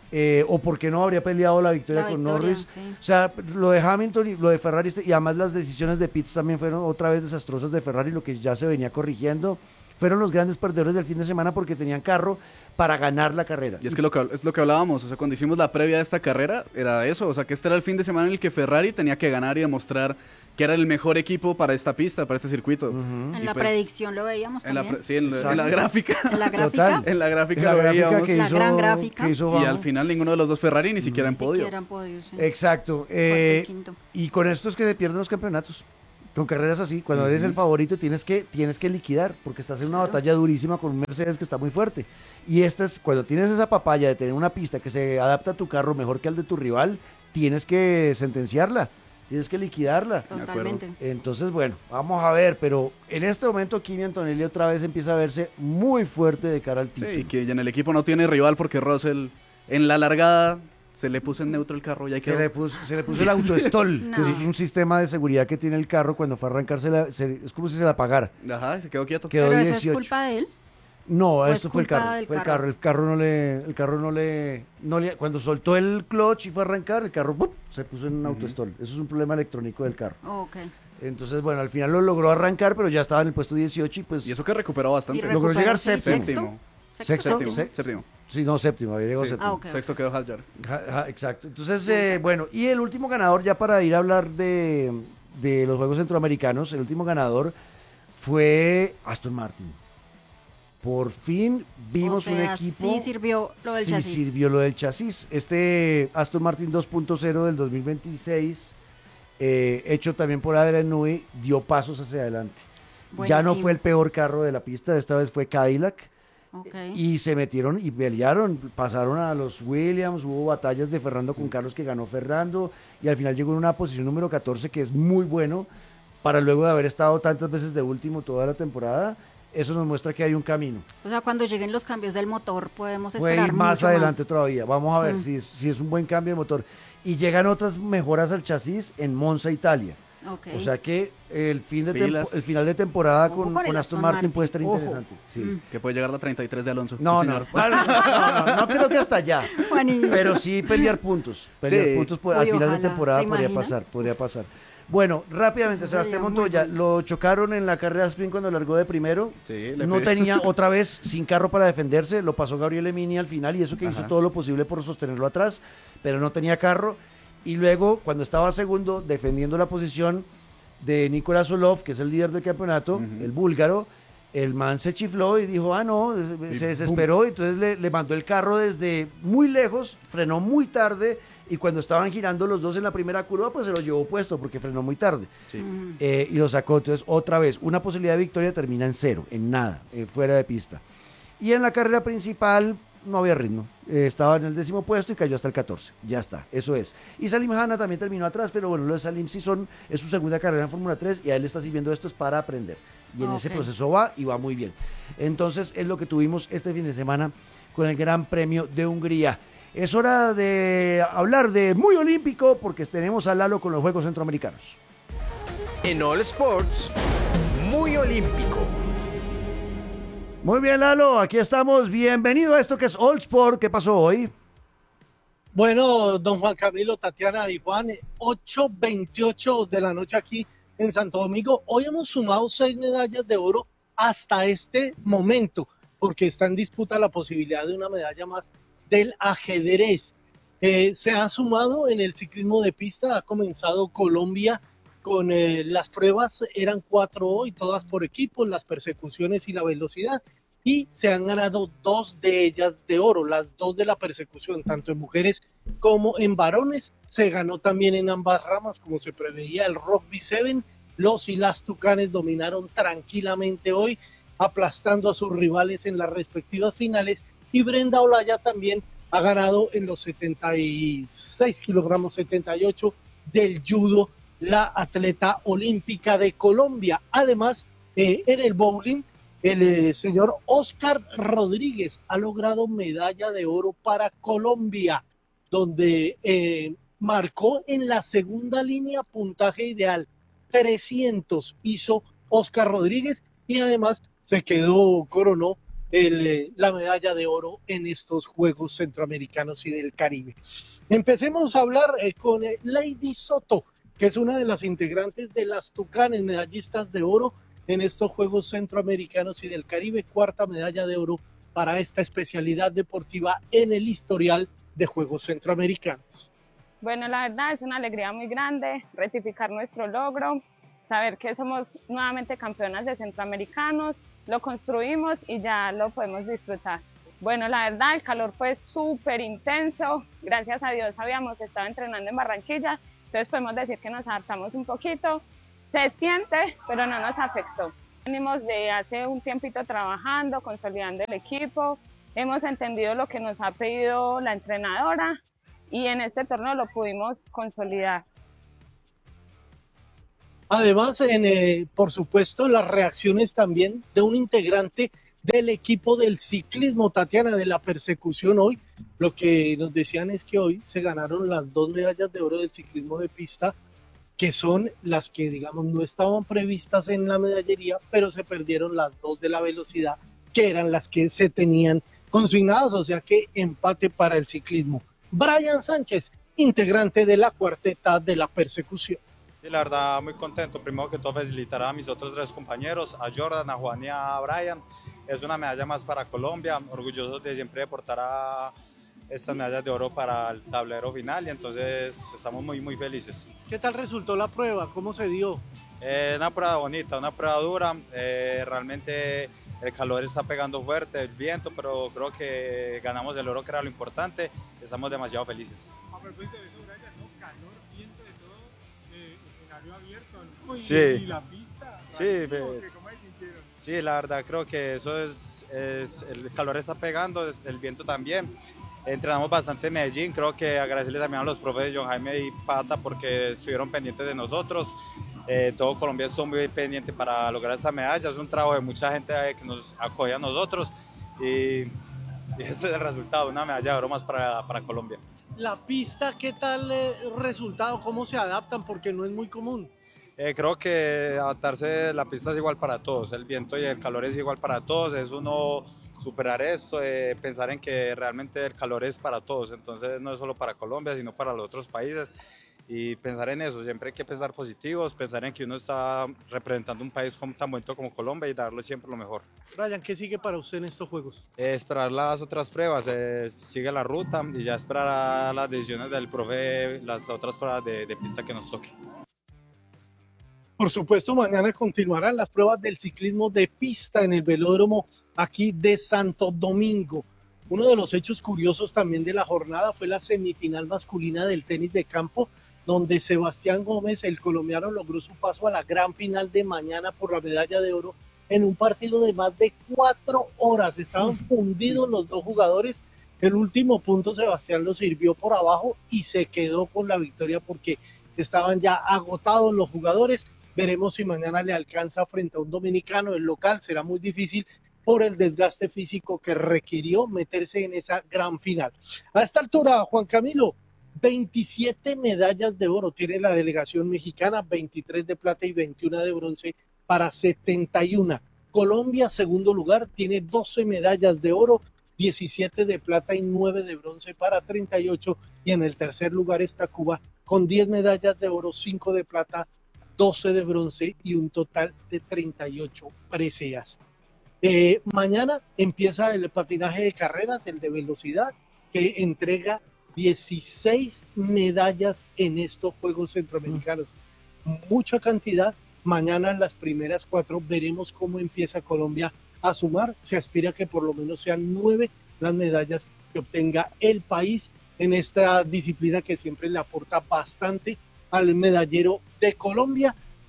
[SPEAKER 1] O porque no habría peleado la victoria con Norris.
[SPEAKER 2] Sí.
[SPEAKER 1] O sea, lo de Hamilton y lo de Ferrari, y además las decisiones de pits también fueron otra vez desastrosas de Ferrari, lo que ya se venía corrigiendo. Fueron los grandes perdedores del fin de semana porque tenían carro para ganar la carrera.
[SPEAKER 3] Y es que es lo que hablábamos, o sea, cuando hicimos la previa de esta carrera, era eso, o sea, que este era el fin de semana en el que Ferrari tenía que ganar y demostrar que era el mejor equipo para esta pista, para este circuito.
[SPEAKER 2] En
[SPEAKER 3] Y
[SPEAKER 2] la
[SPEAKER 3] pues,
[SPEAKER 2] predicción lo veíamos también.
[SPEAKER 3] Sí, en la gráfica.
[SPEAKER 2] En la gráfica.
[SPEAKER 1] Total.
[SPEAKER 3] En la gráfica
[SPEAKER 1] En la
[SPEAKER 3] lo
[SPEAKER 1] gráfica
[SPEAKER 3] veíamos.
[SPEAKER 1] que
[SPEAKER 2] La
[SPEAKER 1] hizo,
[SPEAKER 2] gran gráfica.
[SPEAKER 1] que hizo
[SPEAKER 3] Y
[SPEAKER 1] Juanjo.
[SPEAKER 3] al final ninguno de los dos Ferrari ni siquiera en podio.
[SPEAKER 2] Siquiera en podio, sí.
[SPEAKER 1] Exacto.
[SPEAKER 2] Cuarto y quinto.
[SPEAKER 1] Y con esto es que se pierden los campeonatos. Con carreras así, cuando eres el favorito tienes que liquidar, porque estás en una
[SPEAKER 2] Claro.
[SPEAKER 1] batalla durísima con un Mercedes que está muy fuerte. Y esta es, cuando tienes esa papaya de tener una pista que se adapta a tu carro mejor que al de tu rival, tienes que sentenciarla, tienes que liquidarla.
[SPEAKER 2] Totalmente.
[SPEAKER 1] Entonces, bueno, vamos a ver, pero en este momento Kimi Antonelli otra vez empieza a verse muy fuerte de cara al título.
[SPEAKER 3] Sí, que ya en el equipo no tiene rival porque Russell en la largada se le puso en neutro el carro y ahí
[SPEAKER 1] Se
[SPEAKER 3] quedó.
[SPEAKER 1] le puso el autostol,
[SPEAKER 2] No.
[SPEAKER 1] que eso es un sistema de seguridad que tiene el carro cuando fue a arrancarse, es como si se la apagara.
[SPEAKER 3] Ajá, y se quedó quieto.
[SPEAKER 1] Quedó
[SPEAKER 2] Pero
[SPEAKER 1] 18.
[SPEAKER 2] eso es culpa de él.
[SPEAKER 1] No,
[SPEAKER 2] ¿O es
[SPEAKER 1] esto fue el
[SPEAKER 2] culpa
[SPEAKER 1] carro,
[SPEAKER 2] del
[SPEAKER 1] fue el
[SPEAKER 2] carro?
[SPEAKER 1] carro. El carro no le, cuando soltó el clutch y fue a arrancar, el carro ¡pum!, se puso en un autostol. Eso es un problema electrónico del carro.
[SPEAKER 2] Ok.
[SPEAKER 1] Entonces, bueno, al final lo logró arrancar, pero ya estaba en el puesto 18 y pues
[SPEAKER 3] Y eso que recuperó bastante.
[SPEAKER 2] Y
[SPEAKER 1] logró llegar
[SPEAKER 2] recuperó, sí,
[SPEAKER 1] séptimo.
[SPEAKER 2] ¿Sexto?
[SPEAKER 1] Sexto.
[SPEAKER 3] Séptimo.
[SPEAKER 1] Sí, no, séptimo, había llegado
[SPEAKER 3] Sí.
[SPEAKER 1] séptimo.
[SPEAKER 2] Ah, ok.
[SPEAKER 3] Sexto quedó Hadjar.
[SPEAKER 1] Exacto. Entonces, bueno, y el último ganador, ya para ir a hablar de los Juegos Centroamericanos, el último ganador fue Aston Martin. Por fin vimos
[SPEAKER 2] O sea,
[SPEAKER 1] un equipo.
[SPEAKER 2] sí sirvió lo del chasis.
[SPEAKER 1] Sí, sirvió lo del chasis. Este Aston Martin 2.0 del 2026, hecho también por Adrian Newey, dio pasos hacia adelante. Ya no
[SPEAKER 2] Buenísimo.
[SPEAKER 1] fue el peor carro de la pista, esta vez fue Cadillac.
[SPEAKER 2] Ok.
[SPEAKER 1] Y se metieron y pelearon, pasaron a los Williams, hubo batallas de Fernando con Carlos que ganó Fernando y al final llegó en una posición número 14 que es muy bueno para luego de haber estado tantas veces de último toda la temporada. Eso nos muestra que hay un camino.
[SPEAKER 2] O sea, cuando lleguen los cambios del motor podemos
[SPEAKER 1] Puede
[SPEAKER 2] esperar
[SPEAKER 1] ir más
[SPEAKER 2] mucho
[SPEAKER 1] adelante todavía. Vamos a ver
[SPEAKER 2] Mm.
[SPEAKER 1] si es un buen cambio de motor. Y llegan otras mejoras al chasis en Monza, Italia.
[SPEAKER 2] Ok.
[SPEAKER 1] O sea que el
[SPEAKER 3] Pilas.
[SPEAKER 1] el final de temporada
[SPEAKER 2] Ojo
[SPEAKER 1] con
[SPEAKER 2] con el
[SPEAKER 1] Aston
[SPEAKER 2] Aston
[SPEAKER 1] Martin
[SPEAKER 2] Martin.
[SPEAKER 1] puede estar
[SPEAKER 2] Ojo.
[SPEAKER 1] interesante. Sí.
[SPEAKER 2] Mm.
[SPEAKER 3] Que puede llegar a 33 de Alonso.
[SPEAKER 1] No,
[SPEAKER 3] Sí,
[SPEAKER 1] no,
[SPEAKER 3] señor.
[SPEAKER 1] no creo que hasta allá.
[SPEAKER 2] Juanito.
[SPEAKER 1] Pero sí pelear puntos. Pelear
[SPEAKER 3] Sí.
[SPEAKER 1] puntos
[SPEAKER 2] Uy,
[SPEAKER 1] al final de
[SPEAKER 2] ojalá.
[SPEAKER 1] temporada
[SPEAKER 2] ¿Se
[SPEAKER 1] podría
[SPEAKER 2] imagina?
[SPEAKER 1] pasar. Bueno, rápidamente,
[SPEAKER 2] Eso
[SPEAKER 1] Sebastián
[SPEAKER 2] sería muy
[SPEAKER 1] Montoya,
[SPEAKER 2] bueno.
[SPEAKER 1] lo chocaron en la carrera sprint cuando largó de primero.
[SPEAKER 3] Sí,
[SPEAKER 1] No tenía otra vez sin carro para defenderse, lo pasó Gabriel Emini al final y eso que hizo
[SPEAKER 3] Ajá.
[SPEAKER 1] todo lo posible por sostenerlo atrás, pero no tenía carro. Y luego, cuando estaba segundo, defendiendo la posición de Nicolás Solov, que es el líder del campeonato, el búlgaro, el man se chifló y dijo, no, se desesperó, y entonces le mandó el carro desde muy lejos, frenó muy tarde, y cuando estaban girando los dos en la primera curva, pues se lo llevó puesto porque frenó muy tarde.
[SPEAKER 3] Sí.
[SPEAKER 1] Y lo sacó. Entonces, otra vez, una posibilidad de victoria termina en cero, en nada, fuera de pista. Y en la carrera principal no había ritmo. Estaba en el 10º puesto y cayó hasta el 14. Ya está, eso es. Y Salim Hanna también terminó atrás, pero bueno, lo de Salim sí es su segunda carrera en Fórmula 3 y a él le está sirviendo esto es para aprender. Y en ese
[SPEAKER 2] Ok.
[SPEAKER 1] proceso va y va muy bien. Entonces, es lo que tuvimos este fin de semana con el Gran Premio de Hungría. Es hora de hablar de muy olímpico porque tenemos a Lalo con los Juegos Centroamericanos.
[SPEAKER 4] En All Sports, muy olímpico.
[SPEAKER 1] Muy bien, Lalo, aquí estamos. Bienvenido a esto que es All Sport. ¿Qué pasó hoy?
[SPEAKER 5] Bueno, don Juan Camilo, Tatiana y Juan, 8:28 de la noche aquí en Santo Domingo. Hoy hemos sumado 6 medallas de oro hasta este momento, porque está en disputa la posibilidad de una medalla más del ajedrez. Se ha sumado en el ciclismo de pista, ha comenzado Colombia con las pruebas, eran 4 hoy, todas por equipos, las persecuciones y la velocidad, y se han ganado 2 de ellas de oro, las 2 de la persecución, tanto en mujeres como en varones. Se ganó también en ambas ramas, como se preveía, el Rugby 7. Los y las Tucanes dominaron tranquilamente hoy aplastando a sus rivales en las respectivas finales, y Brenda Olaya también ha ganado en los 76 kilogramos, 78 del judo, la atleta olímpica de Colombia. Además, en el bowling, el señor Oscar Rodríguez ha logrado medalla de oro para Colombia, donde marcó en la segunda línea puntaje ideal, 300 hizo Oscar Rodríguez, y además coronó la medalla de oro en estos Juegos Centroamericanos y del Caribe. Empecemos a hablar con Lady Soto, que es una de las integrantes de las Tucanes, medallistas de oro en estos Juegos Centroamericanos y del Caribe, cuarta medalla de oro para esta especialidad deportiva en el historial de Juegos Centroamericanos.
[SPEAKER 6] Bueno, la verdad es una alegría muy grande rectificar nuestro logro, saber que somos nuevamente campeonas de centroamericanos, lo construimos y ya lo podemos disfrutar. Bueno, la verdad el calor fue súper intenso, gracias a Dios habíamos estado entrenando en Barranquilla, entonces podemos decir que nos adaptamos un poquito, se siente, pero no nos afectó. Venimos de hace un tiempito trabajando, consolidando el equipo, hemos entendido lo que nos ha pedido la entrenadora y en este torneo lo pudimos consolidar.
[SPEAKER 5] Además, por supuesto, las reacciones también de un integrante del equipo del ciclismo, Tatiana, de la persecución hoy. Lo que nos decían es que hoy se ganaron las 2 medallas de oro del ciclismo de pista, que son las que, digamos, no estaban previstas en la medallería, pero se perdieron las 2 de la velocidad, que eran las que se tenían consignadas, o sea que empate para el ciclismo. Brian Sánchez, integrante de la cuarteta de la persecución.
[SPEAKER 7] Sí, la verdad, muy contento. Primero que todo, felicitar a mis otros 3 compañeros, a Jordan, a Juan y a Brian. Es una medalla más para Colombia, orgullosos de siempre portar a estas medallas de oro para el tablero final, y entonces estamos muy felices.
[SPEAKER 5] ¿Qué tal resultó la prueba? ¿Cómo se dio?
[SPEAKER 7] Una prueba bonita, una prueba dura. Realmente el calor está pegando fuerte, el viento, pero creo que ganamos el oro, que era lo importante. Estamos demasiado felices.
[SPEAKER 8] A propósito de eso, Brian, ¿no? Calor, viento, de todo, escenario abierto, ¿no?
[SPEAKER 7] Sí.
[SPEAKER 8] Y la pista.
[SPEAKER 7] Sí, pues,
[SPEAKER 8] ¿cómo se sintieron?
[SPEAKER 7] Sí, la verdad creo que eso es el calor está pegando, el viento también. Entrenamos bastante en Medellín, creo que agradecerles también a los profes John Jaime y Pata porque estuvieron pendientes de nosotros. Todo Colombia estuvo muy pendiente para lograr esta medalla, es un trabajo de mucha gente que nos acoge a nosotros, y este es el resultado, una medalla de oro más para Colombia.
[SPEAKER 5] La pista, ¿qué tal resultado? ¿Cómo se adaptan? Porque no es muy común.
[SPEAKER 7] Creo que adaptarse, la pista es igual para todos, el viento y el calor es igual para todos, es uno superar esto, pensar en que realmente el calor es para todos, entonces no es solo para Colombia, sino para los otros países, y pensar en eso, siempre hay que pensar positivos, pensar en que uno está representando un país tan bonito como Colombia y darle siempre lo mejor.
[SPEAKER 5] Brian, ¿qué sigue para usted en estos Juegos?
[SPEAKER 7] Esperar las otras pruebas, sigue la ruta y ya esperar a las decisiones del profe, las otras pruebas de pista que nos toque.
[SPEAKER 5] Por supuesto, mañana continuarán las pruebas del ciclismo de pista en el velódromo aquí de Santo Domingo. Uno de los hechos curiosos también de la jornada fue la semifinal masculina del tenis de campo, donde Sebastián Gómez, el colombiano, logró su paso a la gran final de mañana por la medalla de oro en un partido de más de 4 horas. Estaban fundidos los 2 jugadores. El último punto Sebastián lo sirvió por abajo y se quedó con la victoria porque estaban ya agotados los jugadores. Veremos si mañana le alcanza frente a un dominicano. El local será muy difícil por el desgaste físico que requirió meterse en esa gran final. A esta altura, Juan Camilo, 27 medallas de oro tiene la delegación mexicana, 23 de plata y 21 de bronce para 71. Colombia, segundo lugar, tiene 12 medallas de oro, 17 de plata y 9 de bronce para 38. Y en el tercer lugar está Cuba con 10 medallas de oro, 5 de plata, 12 de bronce y un total de 38 preseas. Mañana empieza el patinaje de carreras, el de velocidad, que entrega 16 medallas en estos Juegos Centroamericanos. Mucha cantidad. Mañana en las primeras 4 veremos cómo empieza Colombia a sumar. Se aspira que por lo menos sean 9 las medallas que obtenga el país en esta disciplina que siempre le aporta bastante al medallero de Colombia.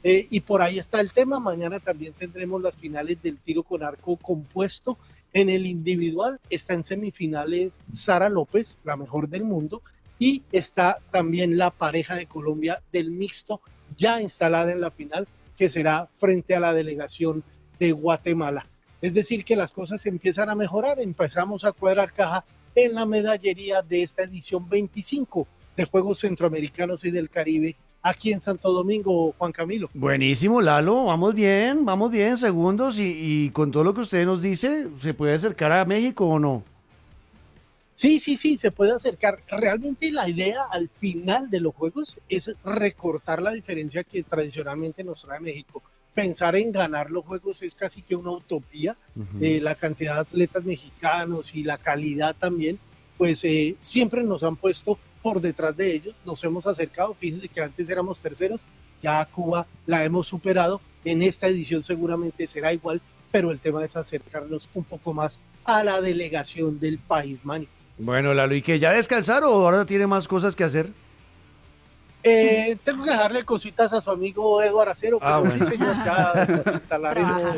[SPEAKER 5] Y por ahí está el tema. Mañana también tendremos las finales del tiro con arco compuesto. En el individual está en semifinales Sara López, la mejor del mundo, y está también la pareja de Colombia del mixto ya instalada en la final, que será frente a la delegación de Guatemala. Es decir, que las cosas empiezan a mejorar, empezamos a cuadrar caja en la medallería de esta edición 25 de Juegos Centroamericanos y del Caribe aquí en Santo Domingo, Juan Camilo.
[SPEAKER 1] Buenísimo, Lalo, vamos bien, segundos, y con todo lo que usted nos dice, ¿se puede acercar a México o no?
[SPEAKER 5] Sí, se puede acercar. Realmente la idea al final de los Juegos es recortar la diferencia que tradicionalmente nos trae México. Pensar en ganar los Juegos es casi que una utopía. La cantidad de atletas mexicanos y la calidad también, pues siempre nos han puesto por detrás de ellos, nos hemos acercado. Fíjense que antes éramos terceros, ya a Cuba la hemos superado, en esta edición seguramente será igual, pero el tema es acercarnos un poco más a la delegación del país, Manny.
[SPEAKER 1] Bueno, Lalo, ¿y que ya descansaron o ahora tiene más cosas que hacer?
[SPEAKER 5] Tengo que dejarle cositas a su amigo Eduardo Acero, pero
[SPEAKER 1] bueno.
[SPEAKER 5] sí, señor, ya nos instalaremos.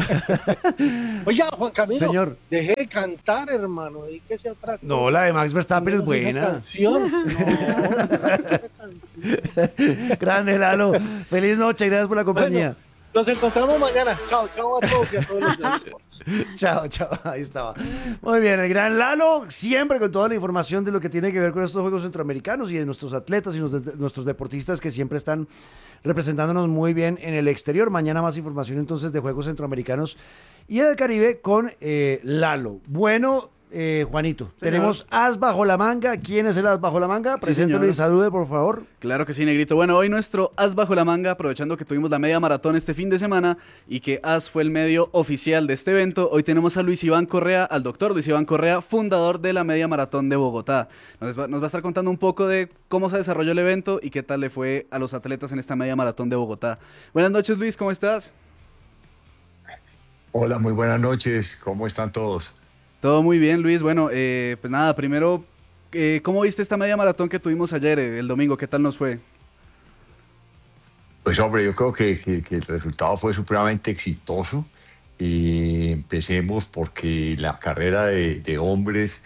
[SPEAKER 5] Oiga, Juan Camilo,
[SPEAKER 1] Señor.
[SPEAKER 5] deje de cantar, hermano, dedíquese a otra cosa.
[SPEAKER 1] No, la de Max Verstappen es
[SPEAKER 5] No, esa
[SPEAKER 1] buena.
[SPEAKER 5] canción. No, esa canción.
[SPEAKER 1] Grande, Lalo. Feliz noche, gracias por la compañía.
[SPEAKER 5] Bueno, nos encontramos mañana. Chao a todos y a todos los de Sports.
[SPEAKER 1] Chao, ahí estaba. Muy bien, el gran Lalo, siempre con toda la información de lo que tiene que ver con estos Juegos Centroamericanos y de nuestros atletas y nuestros deportistas que siempre están representándonos muy bien en el exterior. Mañana más información entonces de Juegos Centroamericanos y del Caribe con Lalo. Bueno, Juanito,
[SPEAKER 3] Señor.
[SPEAKER 1] tenemos as bajo la manga. ¿Quién es el as bajo la manga?
[SPEAKER 3] Sí,
[SPEAKER 1] Preséntelo y
[SPEAKER 3] señor.
[SPEAKER 1] salude, por favor.
[SPEAKER 3] Claro que sí, Negrito. Bueno, hoy nuestro as bajo la manga, aprovechando que tuvimos la media maratón este fin de semana y que as fue el medio oficial de este evento, hoy tenemos a Luis Iván Correa, al doctor Luis Iván Correa, fundador de la media maratón de Bogotá. Nos va a estar contando un poco de cómo se desarrolló el evento y qué tal le fue a los atletas en esta media maratón de Bogotá. Buenas noches, Luis, ¿cómo estás?
[SPEAKER 9] Hola, muy buenas noches. ¿Cómo están todos?
[SPEAKER 3] Todo muy bien, Luis. Bueno, pues nada, primero, ¿cómo viste esta media maratón que tuvimos ayer, el domingo? ¿Qué tal nos fue?
[SPEAKER 9] Pues hombre, yo creo que el resultado fue supremamente exitoso. Empecemos porque la carrera de hombres,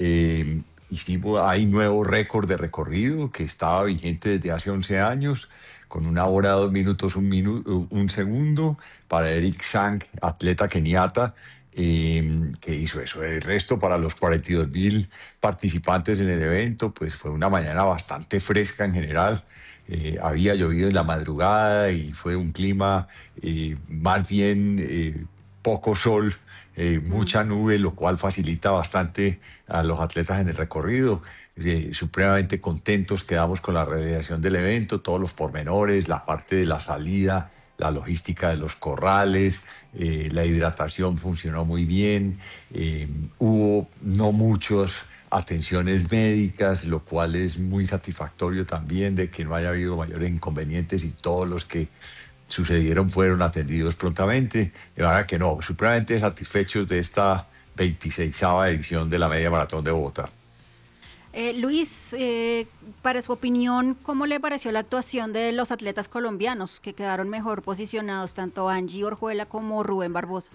[SPEAKER 9] hay nuevo récord de recorrido que estaba vigente desde hace 11 años, con 1 hora, 2 minutos, 1 segundo, para Eric Sang, atleta keniata, que hizo eso. El resto, para los 42.000 participantes en el evento, pues fue una mañana bastante fresca en general. Había llovido en la madrugada y fue un clima más bien poco sol, mucha nube, lo cual facilita bastante a los atletas en el recorrido. Supremamente contentos quedamos con la realización del evento, todos los pormenores, la parte de la salida, la logística de los corrales, la hidratación funcionó muy bien, hubo no muchas atenciones médicas, lo cual es muy satisfactorio también de que no haya habido mayores inconvenientes y todos los que sucedieron fueron atendidos prontamente. De verdad que no, supremamente satisfechos de esta 26ª edición de la Media Maratón de Bogotá.
[SPEAKER 2] Luis, para su opinión, ¿cómo le pareció la actuación de los atletas colombianos que quedaron mejor posicionados, tanto Angie Orjuela como Rubén Barbosa?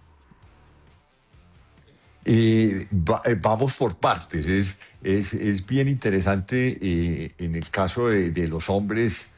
[SPEAKER 9] Vamos por partes. Es bien interesante en el caso de los hombres,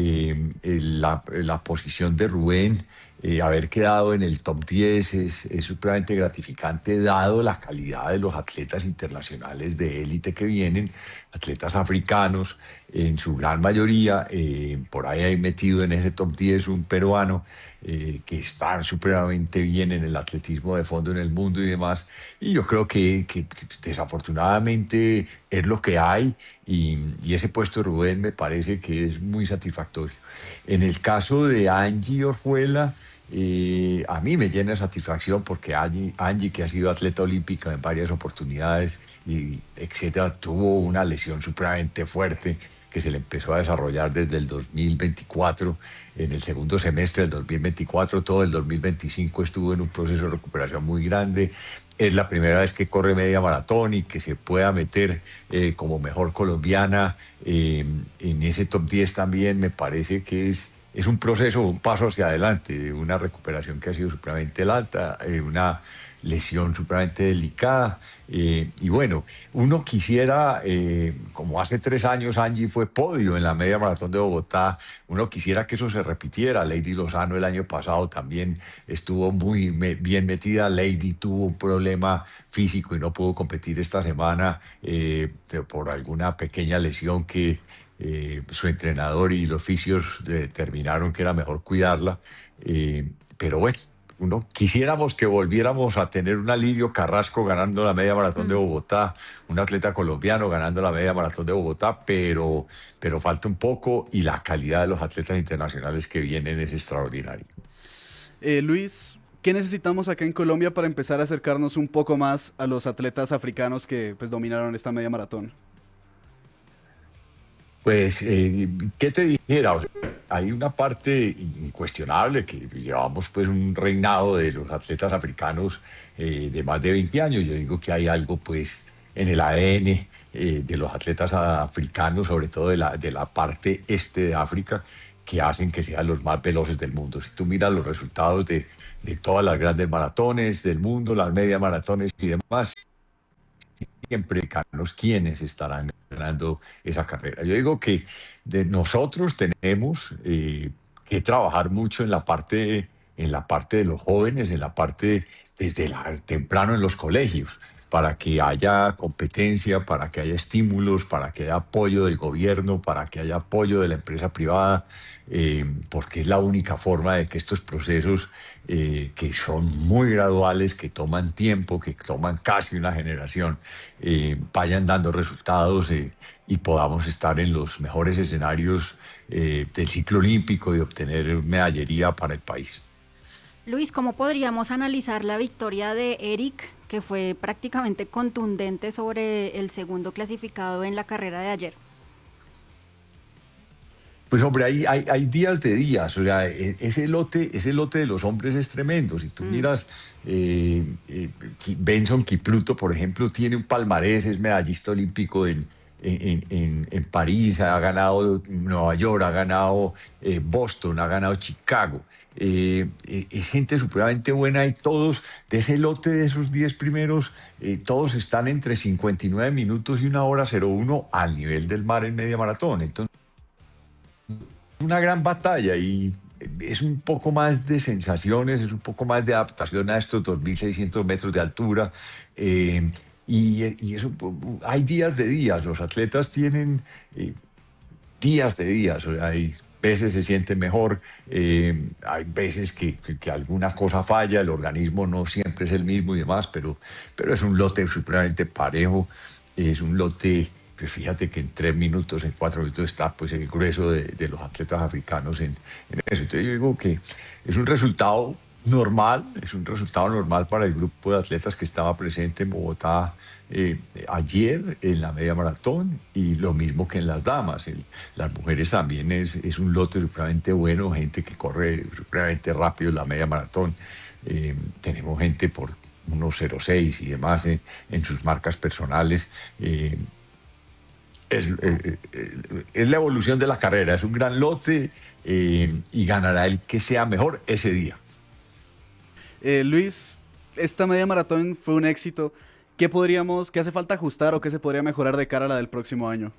[SPEAKER 9] la posición de Rubén, haber quedado en el top 10 es supremamente gratificante, dado la calidad de los atletas internacionales de élite que vienen, atletas africanos en su gran mayoría. Por ahí hay metido en ese top 10 un peruano que está supremamente bien en el atletismo de fondo en el mundo y demás. Y yo creo que desafortunadamente es lo que hay, y ese puesto de Rubén me parece que es muy satisfactorio. En el caso de Angie Orjuela, a mí me llena de satisfacción porque Angie, que ha sido atleta olímpica en varias oportunidades, y etcétera, tuvo una lesión supremamente fuerte que se le empezó a desarrollar desde el 2024, en el segundo semestre del 2024, todo el 2025 estuvo en un proceso de recuperación muy grande. Es la primera vez que corre media maratón y que se pueda meter como mejor colombiana en ese top 10 también me parece que es es un proceso, un paso hacia adelante, de una recuperación que ha sido supremamente alta, una lesión supremamente delicada. Y bueno, uno quisiera, como hace 3 años Angie fue podio en la media maratón de Bogotá, uno quisiera que eso se repitiera. Lady Lozano el año pasado también estuvo muy bien metida. Lady tuvo un problema físico y no pudo competir esta semana por alguna pequeña lesión que su entrenador y los fisios determinaron que era mejor cuidarla. Pero bueno, quisiéramos que volviéramos a tener un Alirio Carrasco ganando la media maratón de Bogotá, un atleta colombiano ganando la media maratón de Bogotá, pero falta un poco y la calidad de los atletas internacionales que vienen es extraordinaria.
[SPEAKER 3] Luis, ¿qué necesitamos acá en Colombia para empezar a acercarnos un poco más a los atletas africanos que pues dominaron esta media maratón?
[SPEAKER 9] Pues, ¿qué te dijera? O sea, hay una parte incuestionable que llevamos pues un reinado de los atletas africanos de más de 20 años. Yo digo que hay algo pues en el ADN de los atletas africanos, sobre todo de la parte este de África, que hacen que sean los más veloces del mundo. Si tú miras los resultados de todas las grandes maratones del mundo, las media maratones y demás, siempre africanos quienes estarán ganando esa carrera. Yo digo que nosotros tenemos que trabajar mucho en la parte de los jóvenes, en la parte desde temprano en los colegios, para que haya competencia, para que haya estímulos, para que haya apoyo del gobierno, para que haya apoyo de la empresa privada, porque es la única forma de que estos procesos que son muy graduales, que toman tiempo, que toman casi una generación, vayan dando resultados y podamos estar en los mejores escenarios del ciclo olímpico y obtener medallería para el país.
[SPEAKER 2] Luis, ¿cómo podríamos analizar la victoria de Eric, que fue prácticamente contundente sobre el segundo clasificado en la carrera de ayer?
[SPEAKER 9] Pues hombre, hay días de días, o sea, ese lote de los hombres es tremendo. Si tú miras, Benson Kipruto, por ejemplo, tiene un palmarés, es medallista olímpico en París, ha ganado Nueva York, ha ganado Boston, ha ganado Chicago. Es gente supremamente buena y todos, de ese lote de esos 10 primeros, todos están entre 59 minutos y 1:01 al nivel del mar en media maratón. Entonces, una gran batalla y es un poco más de sensaciones, es un poco más de adaptación a estos 2.600 metros de altura. Y eso, hay días de días, los atletas tienen días de días, o sea, hay veces se sienten mejor, hay veces que alguna cosa falla, el organismo no siempre es el mismo y demás, pero es un lote supremamente parejo, es un lote, pues fíjate que en 3 minutos, en 4 minutos está pues el grueso de los atletas africanos en eso. Entonces yo digo que es un resultado normal para el grupo de atletas que estaba presente en Bogotá ayer en la media maratón, y lo mismo que en las damas. Las mujeres también es un lote supremamente bueno, gente que corre supremamente rápido en la media maratón. Tenemos gente por 1:06 y demás en sus marcas personales. Es la evolución de la carrera, es un gran lote y ganará el que sea mejor ese día.
[SPEAKER 3] Luis, esta media maratón fue un éxito. ¿Qué hace falta ajustar o qué se podría mejorar de cara a la del próximo año?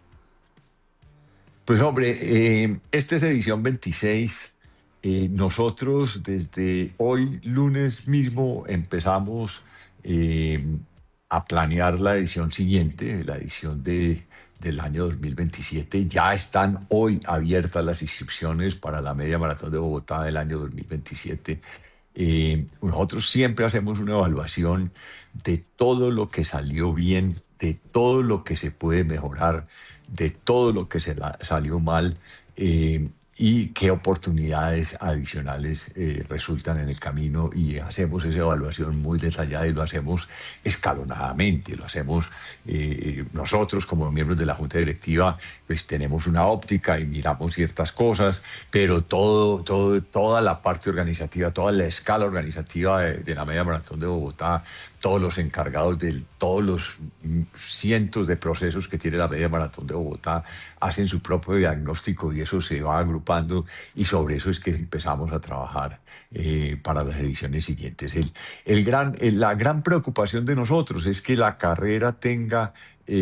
[SPEAKER 9] Pues hombre, esta es edición 26. Nosotros desde hoy, lunes mismo, empezamos a planear la edición siguiente, la edición del año 2027. Ya están hoy abiertas las inscripciones para la media maratón de Bogotá del año 2027. Nosotros siempre hacemos una evaluación de todo lo que salió bien, de todo lo que se puede mejorar, de todo lo que salió mal, y qué oportunidades adicionales resultan en el camino, y hacemos esa evaluación muy detallada y lo hacemos escalonadamente, lo hacemos nosotros como miembros de la Junta Directiva, pues tenemos una óptica y miramos ciertas cosas, pero toda la parte organizativa, toda la escala organizativa de la media maratón de Bogotá todos los encargados de todos los cientos de procesos que tiene la media maratón de Bogotá hacen su propio diagnóstico y eso se va agrupando y sobre eso es que empezamos a trabajar para las ediciones siguientes. La gran preocupación de nosotros es que la carrera tenga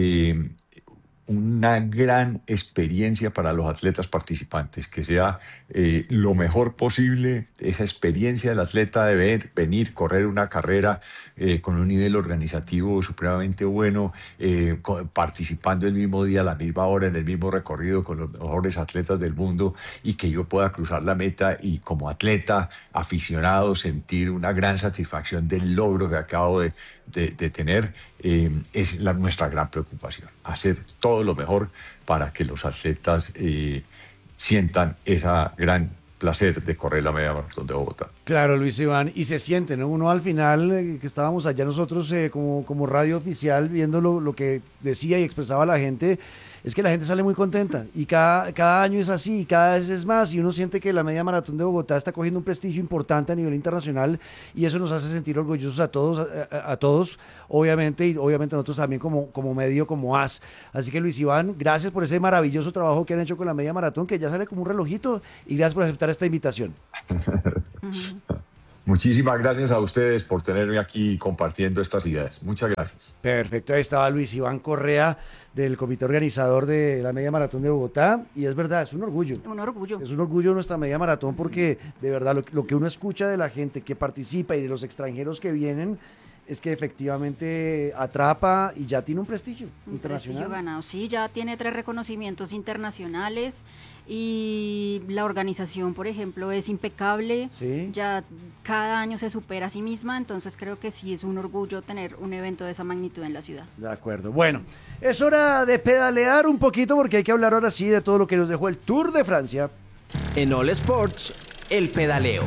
[SPEAKER 9] una gran experiencia para los atletas participantes, que sea lo mejor posible esa experiencia del atleta de venir, correr una carrera con un nivel organizativo supremamente bueno, participando el mismo día, a la misma hora, en el mismo recorrido con los mejores atletas del mundo y que yo pueda cruzar la meta y como atleta aficionado sentir una gran satisfacción del logro que acabo de tener, es nuestra gran preocupación, hacer todo lo mejor para que los atletas sientan esa gran placer de correr la media maratón de Bogotá.
[SPEAKER 1] Claro, Luis Iván, y se siente, ¿no? Uno al final, que estábamos allá nosotros como radio oficial, viendo lo que decía y expresaba la gente, es que la gente sale muy contenta y cada año es así, cada vez es más y uno siente que la media maratón de Bogotá está cogiendo un prestigio importante a nivel internacional y eso nos hace sentir orgullosos a todos, obviamente, y obviamente nosotros también como medio, como AS. Así que Luis Iván, gracias por ese maravilloso trabajo que han hecho con la media maratón, que ya sale como un relojito, y gracias por aceptar esta invitación.
[SPEAKER 9] Muchísimas gracias a ustedes por tenerme aquí compartiendo estas ideas. Muchas gracias.
[SPEAKER 1] Perfecto, ahí estaba Luis Iván Correa del comité organizador de la media maratón de Bogotá, y es verdad, es un orgullo.
[SPEAKER 2] Un orgullo.
[SPEAKER 1] Es un orgullo nuestra media maratón porque de verdad lo que uno escucha de la gente que participa y de los extranjeros que vienen es que efectivamente atrapa y ya tiene un prestigio internacional.
[SPEAKER 2] Prestigio ganado, sí, ya tiene 3 reconocimientos internacionales y la organización, por ejemplo, es impecable.
[SPEAKER 1] Sí.
[SPEAKER 2] Ya cada año se supera a sí misma, entonces creo que sí es un orgullo tener un evento de esa magnitud en la ciudad.
[SPEAKER 1] De acuerdo. Bueno, es hora de pedalear un poquito porque hay que hablar ahora sí de todo lo que nos dejó el Tour de Francia.
[SPEAKER 4] En All Sports, el pedaleo.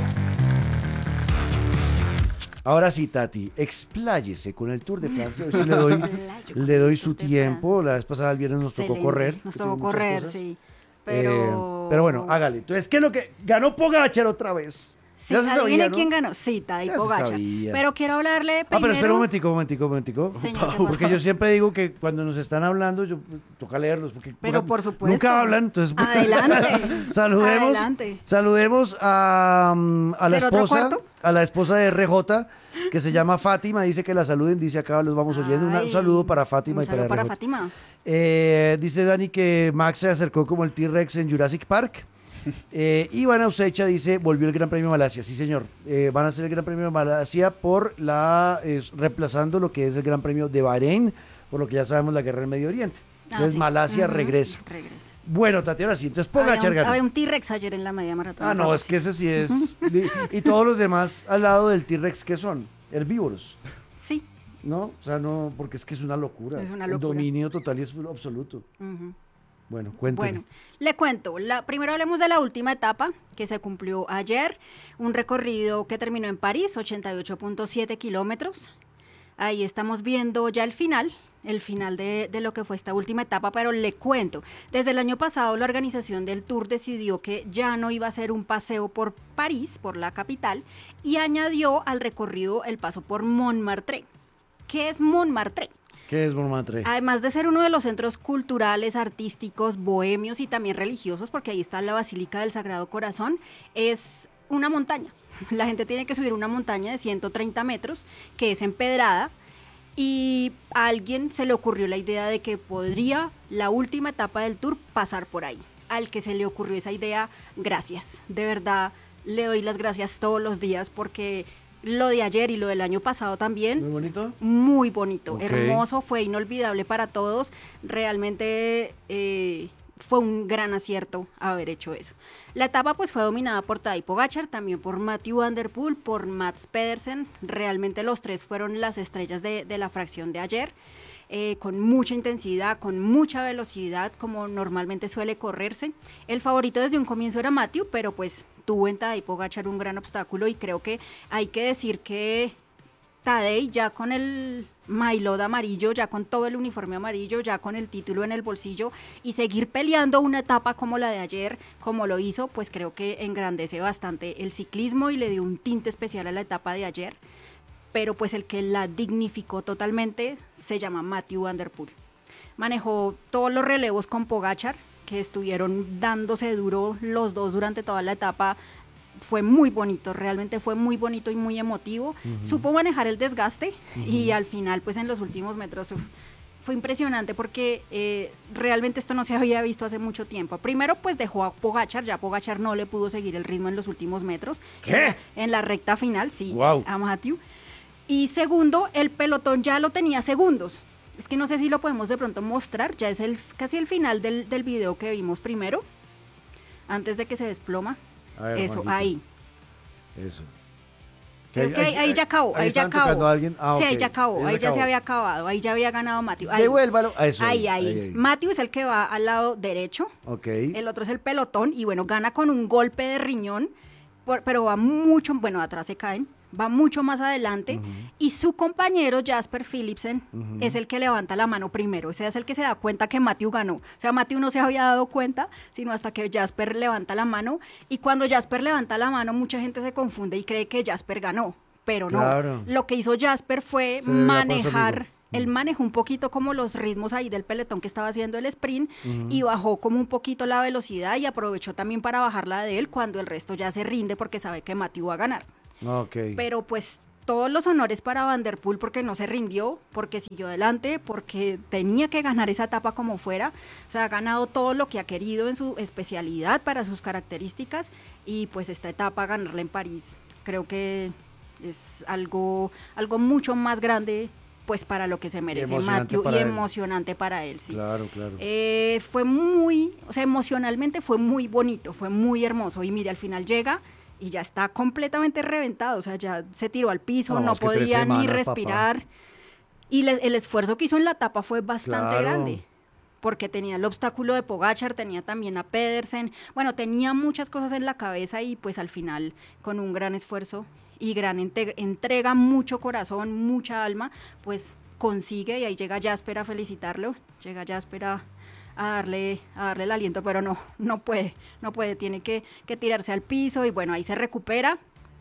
[SPEAKER 1] Ahora sí, Tati, expláyese con el Tour de Francia. Hoy sí le doy su tiempo. La vez pasada, el viernes, nos tocó correr.
[SPEAKER 2] Nos tocó correr, sí.
[SPEAKER 1] Pero bueno, hágale. Entonces, ¿qué es lo que ganó Pogacar otra vez?
[SPEAKER 2] Sí,
[SPEAKER 1] ya se
[SPEAKER 2] adivine
[SPEAKER 1] sabía, ¿no?
[SPEAKER 2] quién ganó. Sí, Tadej Pogacar.
[SPEAKER 1] Sabía.
[SPEAKER 2] Pero quiero hablarle primero...
[SPEAKER 1] pero espera un momentico.
[SPEAKER 2] Señor, ¿qué
[SPEAKER 1] porque yo siempre digo que cuando nos están hablando, toca leerlos.
[SPEAKER 2] Pero por supuesto.
[SPEAKER 1] Nunca hablan, entonces...
[SPEAKER 2] Adelante.
[SPEAKER 1] Saludemos a la esposa.
[SPEAKER 2] ¿Otro
[SPEAKER 1] A la esposa de RJ, que se llama Fátima, dice que la saluden, dice acá, los vamos oyendo. Un saludo para Fátima y para RJ.
[SPEAKER 2] para Fátima.
[SPEAKER 1] Dice Dani que Max se acercó como el T-Rex en Jurassic Park. Iván Ausecha dice, volvió el Gran Premio de Malasia. Sí, señor. Van a hacer el Gran Premio de Malasia reemplazando lo que es el Gran Premio de Bahrein, por lo que ya sabemos la guerra del Medio Oriente. Entonces Malasia regresa. Bueno, Tatiana, sí. Entonces Pogacar ganó.
[SPEAKER 2] Había un T-Rex ayer en la media maratón.
[SPEAKER 1] No, es que ese sí es. Y todos los demás al lado del T-Rex, ¿qué son? Herbívoros.
[SPEAKER 2] Sí.
[SPEAKER 1] ¿No? O sea, no, porque es que es una locura.
[SPEAKER 2] Es una locura.
[SPEAKER 1] El dominio total y absoluto. Bueno, cuénteme.
[SPEAKER 2] Bueno, le cuento. Primero hablemos de la última etapa que se cumplió ayer. Un recorrido que terminó en París, 88.7 kilómetros. Ahí estamos viendo ya el final de lo que fue esta última etapa, pero le cuento. Desde el año pasado la organización del Tour decidió que ya no iba a ser un paseo por París, por la capital, y añadió al recorrido el paso por Montmartre. ¿Qué es Montmartre?
[SPEAKER 1] ¿Qué es Montmartre?
[SPEAKER 2] Además de ser uno de los centros culturales, artísticos, bohemios y también religiosos, porque ahí está la Basílica del Sagrado Corazón, es una montaña. La gente tiene que subir una montaña de 130 metros, que es empedrada, y a alguien se le ocurrió la idea de que podría la última etapa del Tour pasar por ahí. Al que se le ocurrió esa idea, gracias. De verdad, le doy las gracias todos los días porque... Lo de ayer y lo del año pasado también.
[SPEAKER 1] ¿Muy bonito?
[SPEAKER 2] Muy bonito,
[SPEAKER 1] Okay.
[SPEAKER 2] Hermoso, fue inolvidable para todos. Realmente fue un gran acierto haber hecho eso. La etapa pues fue dominada por Tadej Pogacar, también por Mathieu van der Poel, por Mats Pedersen. Realmente los tres fueron las estrellas de la fracción de ayer. Con mucha intensidad, con mucha velocidad, como normalmente suele correrse. El favorito desde un comienzo era Mathieu, pero pues tuvo en Tadej Pogacar un gran obstáculo y creo que hay que decir que Tadej ya con el maillot amarillo, ya con todo el uniforme amarillo, ya con el título en el bolsillo y seguir peleando una etapa como la de ayer, como lo hizo, pues creo que engrandece bastante el ciclismo y le dio un tinte especial a la etapa de ayer. pero pues el que la dignificó totalmente se llama Mathieu van der Poel. Manejó todos los relevos con Pogačar, que estuvieron dándose duro los dos durante toda la etapa. Fue muy bonito, realmente fue muy bonito y muy emotivo. Supo manejar el desgaste y al final, pues en los últimos metros fue impresionante porque realmente esto no se había visto hace mucho tiempo. Primero, pues dejó a Pogačar, ya Pogačar no le pudo seguir el ritmo en los últimos metros.
[SPEAKER 1] ¿Qué?
[SPEAKER 2] En la recta final, sí,
[SPEAKER 1] Wow.
[SPEAKER 2] a Mathieu. Y segundo, el pelotón ya lo tenía segundos. Es que no sé si lo podemos de pronto mostrar, ya es casi el final del video que vimos primero, antes de que se desploma.
[SPEAKER 1] A ver,
[SPEAKER 2] Eso,
[SPEAKER 1] Juanito.
[SPEAKER 2] ahí.
[SPEAKER 1] Eso.
[SPEAKER 2] Creo que ahí ya acabó, ahí ya
[SPEAKER 1] están tocando
[SPEAKER 2] acabó.
[SPEAKER 1] a alguien. Ah,
[SPEAKER 2] Sí,
[SPEAKER 1] ok.
[SPEAKER 2] ahí ya acabó, ahí ya se
[SPEAKER 1] acabó.
[SPEAKER 2] había acabado, ahí ya había ganado Mathieu. Ahí.
[SPEAKER 1] Devuélvalo. A eso.
[SPEAKER 2] Ahí. Mathieu es el que va al lado derecho,
[SPEAKER 1] Ok.
[SPEAKER 2] el otro es el pelotón y bueno, gana con un golpe de riñón, pero va mucho, bueno, atrás se caen, va mucho más adelante y su compañero Jasper Philipsen es el que levanta la mano primero, ese es el que se da cuenta que Mathieu ganó. O sea, Mathieu no se había dado cuenta, sino hasta que Jasper levanta la mano y cuando Jasper levanta la mano mucha gente se confunde y cree que Jasper ganó, pero no.
[SPEAKER 1] Claro.
[SPEAKER 2] Lo que hizo Jasper fue
[SPEAKER 1] Se veía por
[SPEAKER 2] manejar...
[SPEAKER 1] solido.
[SPEAKER 2] Él manejó un poquito como los ritmos ahí del pelotón que estaba haciendo el sprint y bajó como un poquito la velocidad y aprovechó también para bajarla de él cuando el resto ya se rinde porque sabe que Mathieu va a ganar.
[SPEAKER 1] Ok.
[SPEAKER 2] Pero pues todos los honores para Van der Poel porque no se rindió, porque siguió adelante, porque tenía que ganar esa etapa como fuera. O sea, ha ganado todo lo que ha querido en su especialidad para sus características y pues esta etapa ganarla en París creo que es algo mucho más grande pues para lo que se merece
[SPEAKER 1] emocionante
[SPEAKER 2] Mathieu
[SPEAKER 1] para
[SPEAKER 2] y
[SPEAKER 1] él.
[SPEAKER 2] emocionante para él, sí.
[SPEAKER 1] Claro, claro.
[SPEAKER 2] Fue muy, o sea, emocionalmente fue muy bonito, fue muy hermoso y mire, al final llega y ya está completamente reventado, o sea, ya se tiró al piso,
[SPEAKER 1] No,
[SPEAKER 2] no
[SPEAKER 1] es que 3
[SPEAKER 2] podía ni
[SPEAKER 1] semanas,
[SPEAKER 2] respirar y el esfuerzo que hizo en la etapa fue bastante
[SPEAKER 1] Claro.
[SPEAKER 2] grande. Porque tenía el obstáculo de Pogačar, tenía también a Pedersen, bueno, tenía muchas cosas en la cabeza y pues al final con un gran esfuerzo y gran entrega, mucho corazón, mucha alma, pues consigue y ahí llega Jasper a felicitarlo, llega Jasper a darle el aliento, pero no puede, tiene que tirarse al piso y bueno, ahí se recupera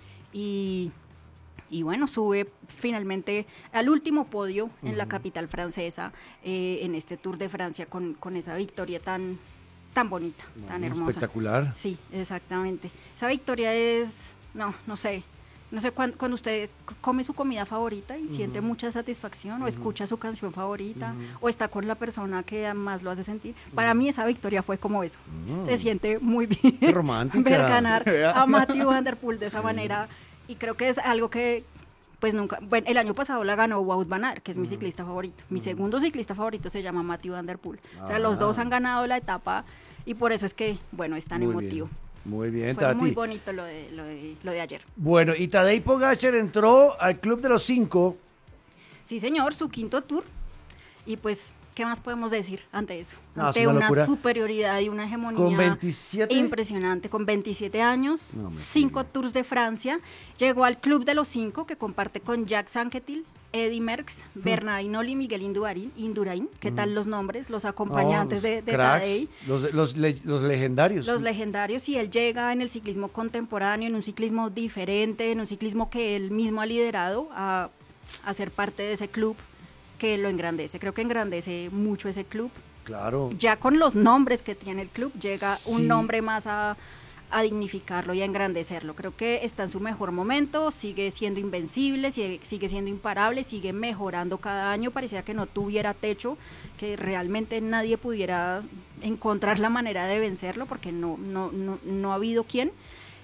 [SPEAKER 2] y bueno, sube finalmente al último podio en la capital francesa, en este Tour de Francia con esa victoria tan bonita, tan hermosa.
[SPEAKER 1] Espectacular.
[SPEAKER 2] Sí, exactamente. Esa victoria es, no sé, cuando usted come su comida favorita y siente mucha satisfacción o escucha su canción favorita o está con la persona que más lo hace sentir. Para mí esa victoria fue como eso. Se siente muy bien
[SPEAKER 1] Qué romántica.
[SPEAKER 2] ver ganar a Mathieu van der Poel de esa manera y creo que es algo que pues nunca, bueno, el año pasado la ganó Wout van Aert, que es mi ciclista favorito. Mi segundo ciclista favorito se llama Mathieu van der Poel. O sea, los dos han ganado la etapa y por eso es que, bueno, es tan
[SPEAKER 1] Muy
[SPEAKER 2] emotivo.
[SPEAKER 1] bien. Muy bien,
[SPEAKER 2] Fue
[SPEAKER 1] Tati.
[SPEAKER 2] muy bonito lo de ayer.
[SPEAKER 1] Bueno, y Tadej Pogačar entró al Club de los 5.
[SPEAKER 2] Sí, señor, su quinto tour. Y pues, ¿qué más podemos decir ante eso?
[SPEAKER 1] No,
[SPEAKER 2] Ante
[SPEAKER 1] es una
[SPEAKER 2] una
[SPEAKER 1] locura.
[SPEAKER 2] superioridad y una hegemonía
[SPEAKER 1] Con 27.
[SPEAKER 2] impresionante. Con 27 años,
[SPEAKER 1] No me
[SPEAKER 2] 5 tours de Francia. Llegó al Club de los 5, que comparte con Jacques Anquetil, Eddy Merckx, Bernard Hinault y Miguel Indurain. ¿Qué tal los nombres? Los acompañantes de
[SPEAKER 1] cracks,
[SPEAKER 2] Tadej.
[SPEAKER 1] los legendarios.
[SPEAKER 2] Los legendarios, y él llega en el ciclismo contemporáneo, en un ciclismo diferente, en un ciclismo que él mismo ha liderado a ser parte de ese club que lo engrandece. Creo que engrandece mucho ese club.
[SPEAKER 1] Claro.
[SPEAKER 2] Ya con los nombres que tiene el club, llega
[SPEAKER 1] Sí.
[SPEAKER 2] un nombre más a dignificarlo y a engrandecerlo. Creo que está en su mejor momento, sigue siendo invencible, sigue siendo imparable, sigue mejorando cada año. Parecía que no tuviera techo, que realmente nadie pudiera encontrar la manera de vencerlo porque no ha habido quien.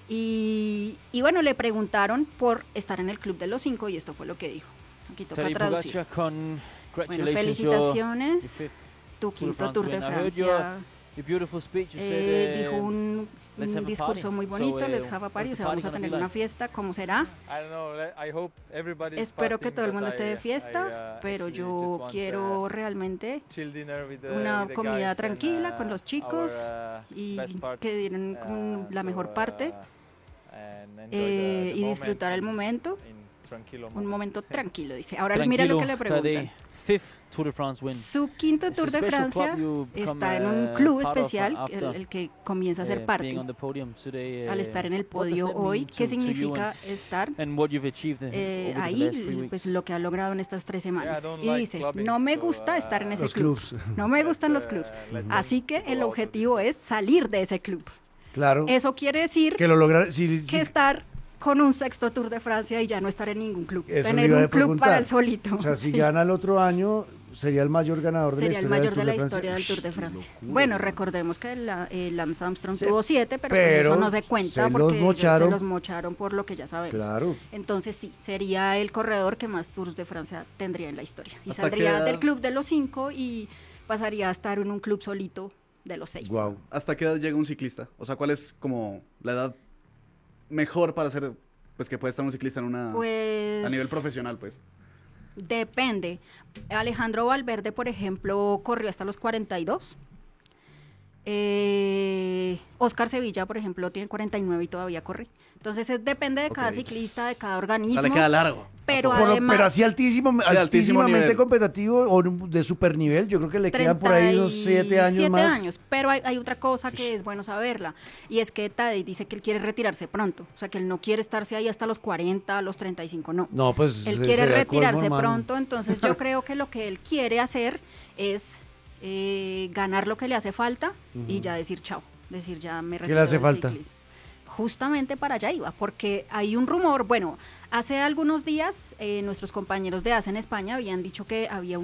[SPEAKER 2] Y bueno, le preguntaron por estar en el Club de los 5 y esto fue lo que dijo. Aquí toca
[SPEAKER 10] Tadej
[SPEAKER 2] traducir.
[SPEAKER 10] Pogačar,
[SPEAKER 2] Bueno, felicitaciones. Tu quinto Tour de Francia. Dijo un discurso muy bonito, les have a party, o sea, vamos a tener una fiesta, ¿cómo será? Espero que todo el mundo esté de fiesta, pero yo quiero realmente una comida tranquila con los chicos y que dieran la mejor parte y disfrutar el momento, un momento tranquilo, dice. Ahora mira lo que le preguntan.
[SPEAKER 10] fifth Tour de France win.
[SPEAKER 2] Su quinto Tour de Francia está en un club especial, el que comienza a ser parte. Al estar en el podio hoy, ¿qué significa estar ahí? Pues lo que ha logrado en estas 3 semanas. Y dice, no me gusta estar en ese club. No me gustan los clubs. Así que el objetivo es salir de ese club.
[SPEAKER 1] Claro.
[SPEAKER 2] Eso quiere decir
[SPEAKER 1] que lo logra,
[SPEAKER 2] que estar con un sexto Tour de Francia y ya no estar en ningún club.
[SPEAKER 1] Eso
[SPEAKER 2] tener un club para el solito.
[SPEAKER 1] O sea, si gana el otro año, sería el mayor ganador de la historia.
[SPEAKER 2] Sería el mayor de la historia del Tour de Francia. Bueno, recordemos que Lance Armstrong tuvo 7, pero eso no se cuenta porque se los mocharon por lo que ya sabemos.
[SPEAKER 1] Claro.
[SPEAKER 2] Entonces sí, sería el corredor que más Tours de Francia tendría en la historia. Y saldría del club de los 5 y pasaría a estar en un club solito de los 6.
[SPEAKER 1] Wow.
[SPEAKER 3] ¿Hasta qué edad llega un ciclista? O sea, ¿cuál es como la edad mejor para ser, pues que puede estar un ciclista en una a nivel profesional, pues?
[SPEAKER 2] Depende. Alejandro Valverde, por ejemplo, corrió hasta los 42. Oscar Sevilla, por ejemplo, tiene 49 y todavía corre. Entonces depende de cada ciclista, de cada organismo.
[SPEAKER 3] Le queda largo.
[SPEAKER 2] Pero además,
[SPEAKER 1] pero así altísimamente competitivo o de super nivel, yo creo que le quedan por ahí unos 7 años más.
[SPEAKER 2] 7 años, pero hay otra cosa que es bueno saberla, y es que Tadej dice que él quiere retirarse pronto, o sea que él no quiere estarse ahí hasta los 40, los 35, no.
[SPEAKER 1] No, pues
[SPEAKER 2] él quiere retirarse pronto, entonces yo creo que lo que él quiere hacer es ganar lo que le hace falta y ya decir chao, decir ya me retiro.
[SPEAKER 1] ¿Qué le hace falta?
[SPEAKER 2] Ciclismo. Justamente para allá iba, porque hay un rumor, bueno, hace algunos días nuestros compañeros de AS en España habían dicho que había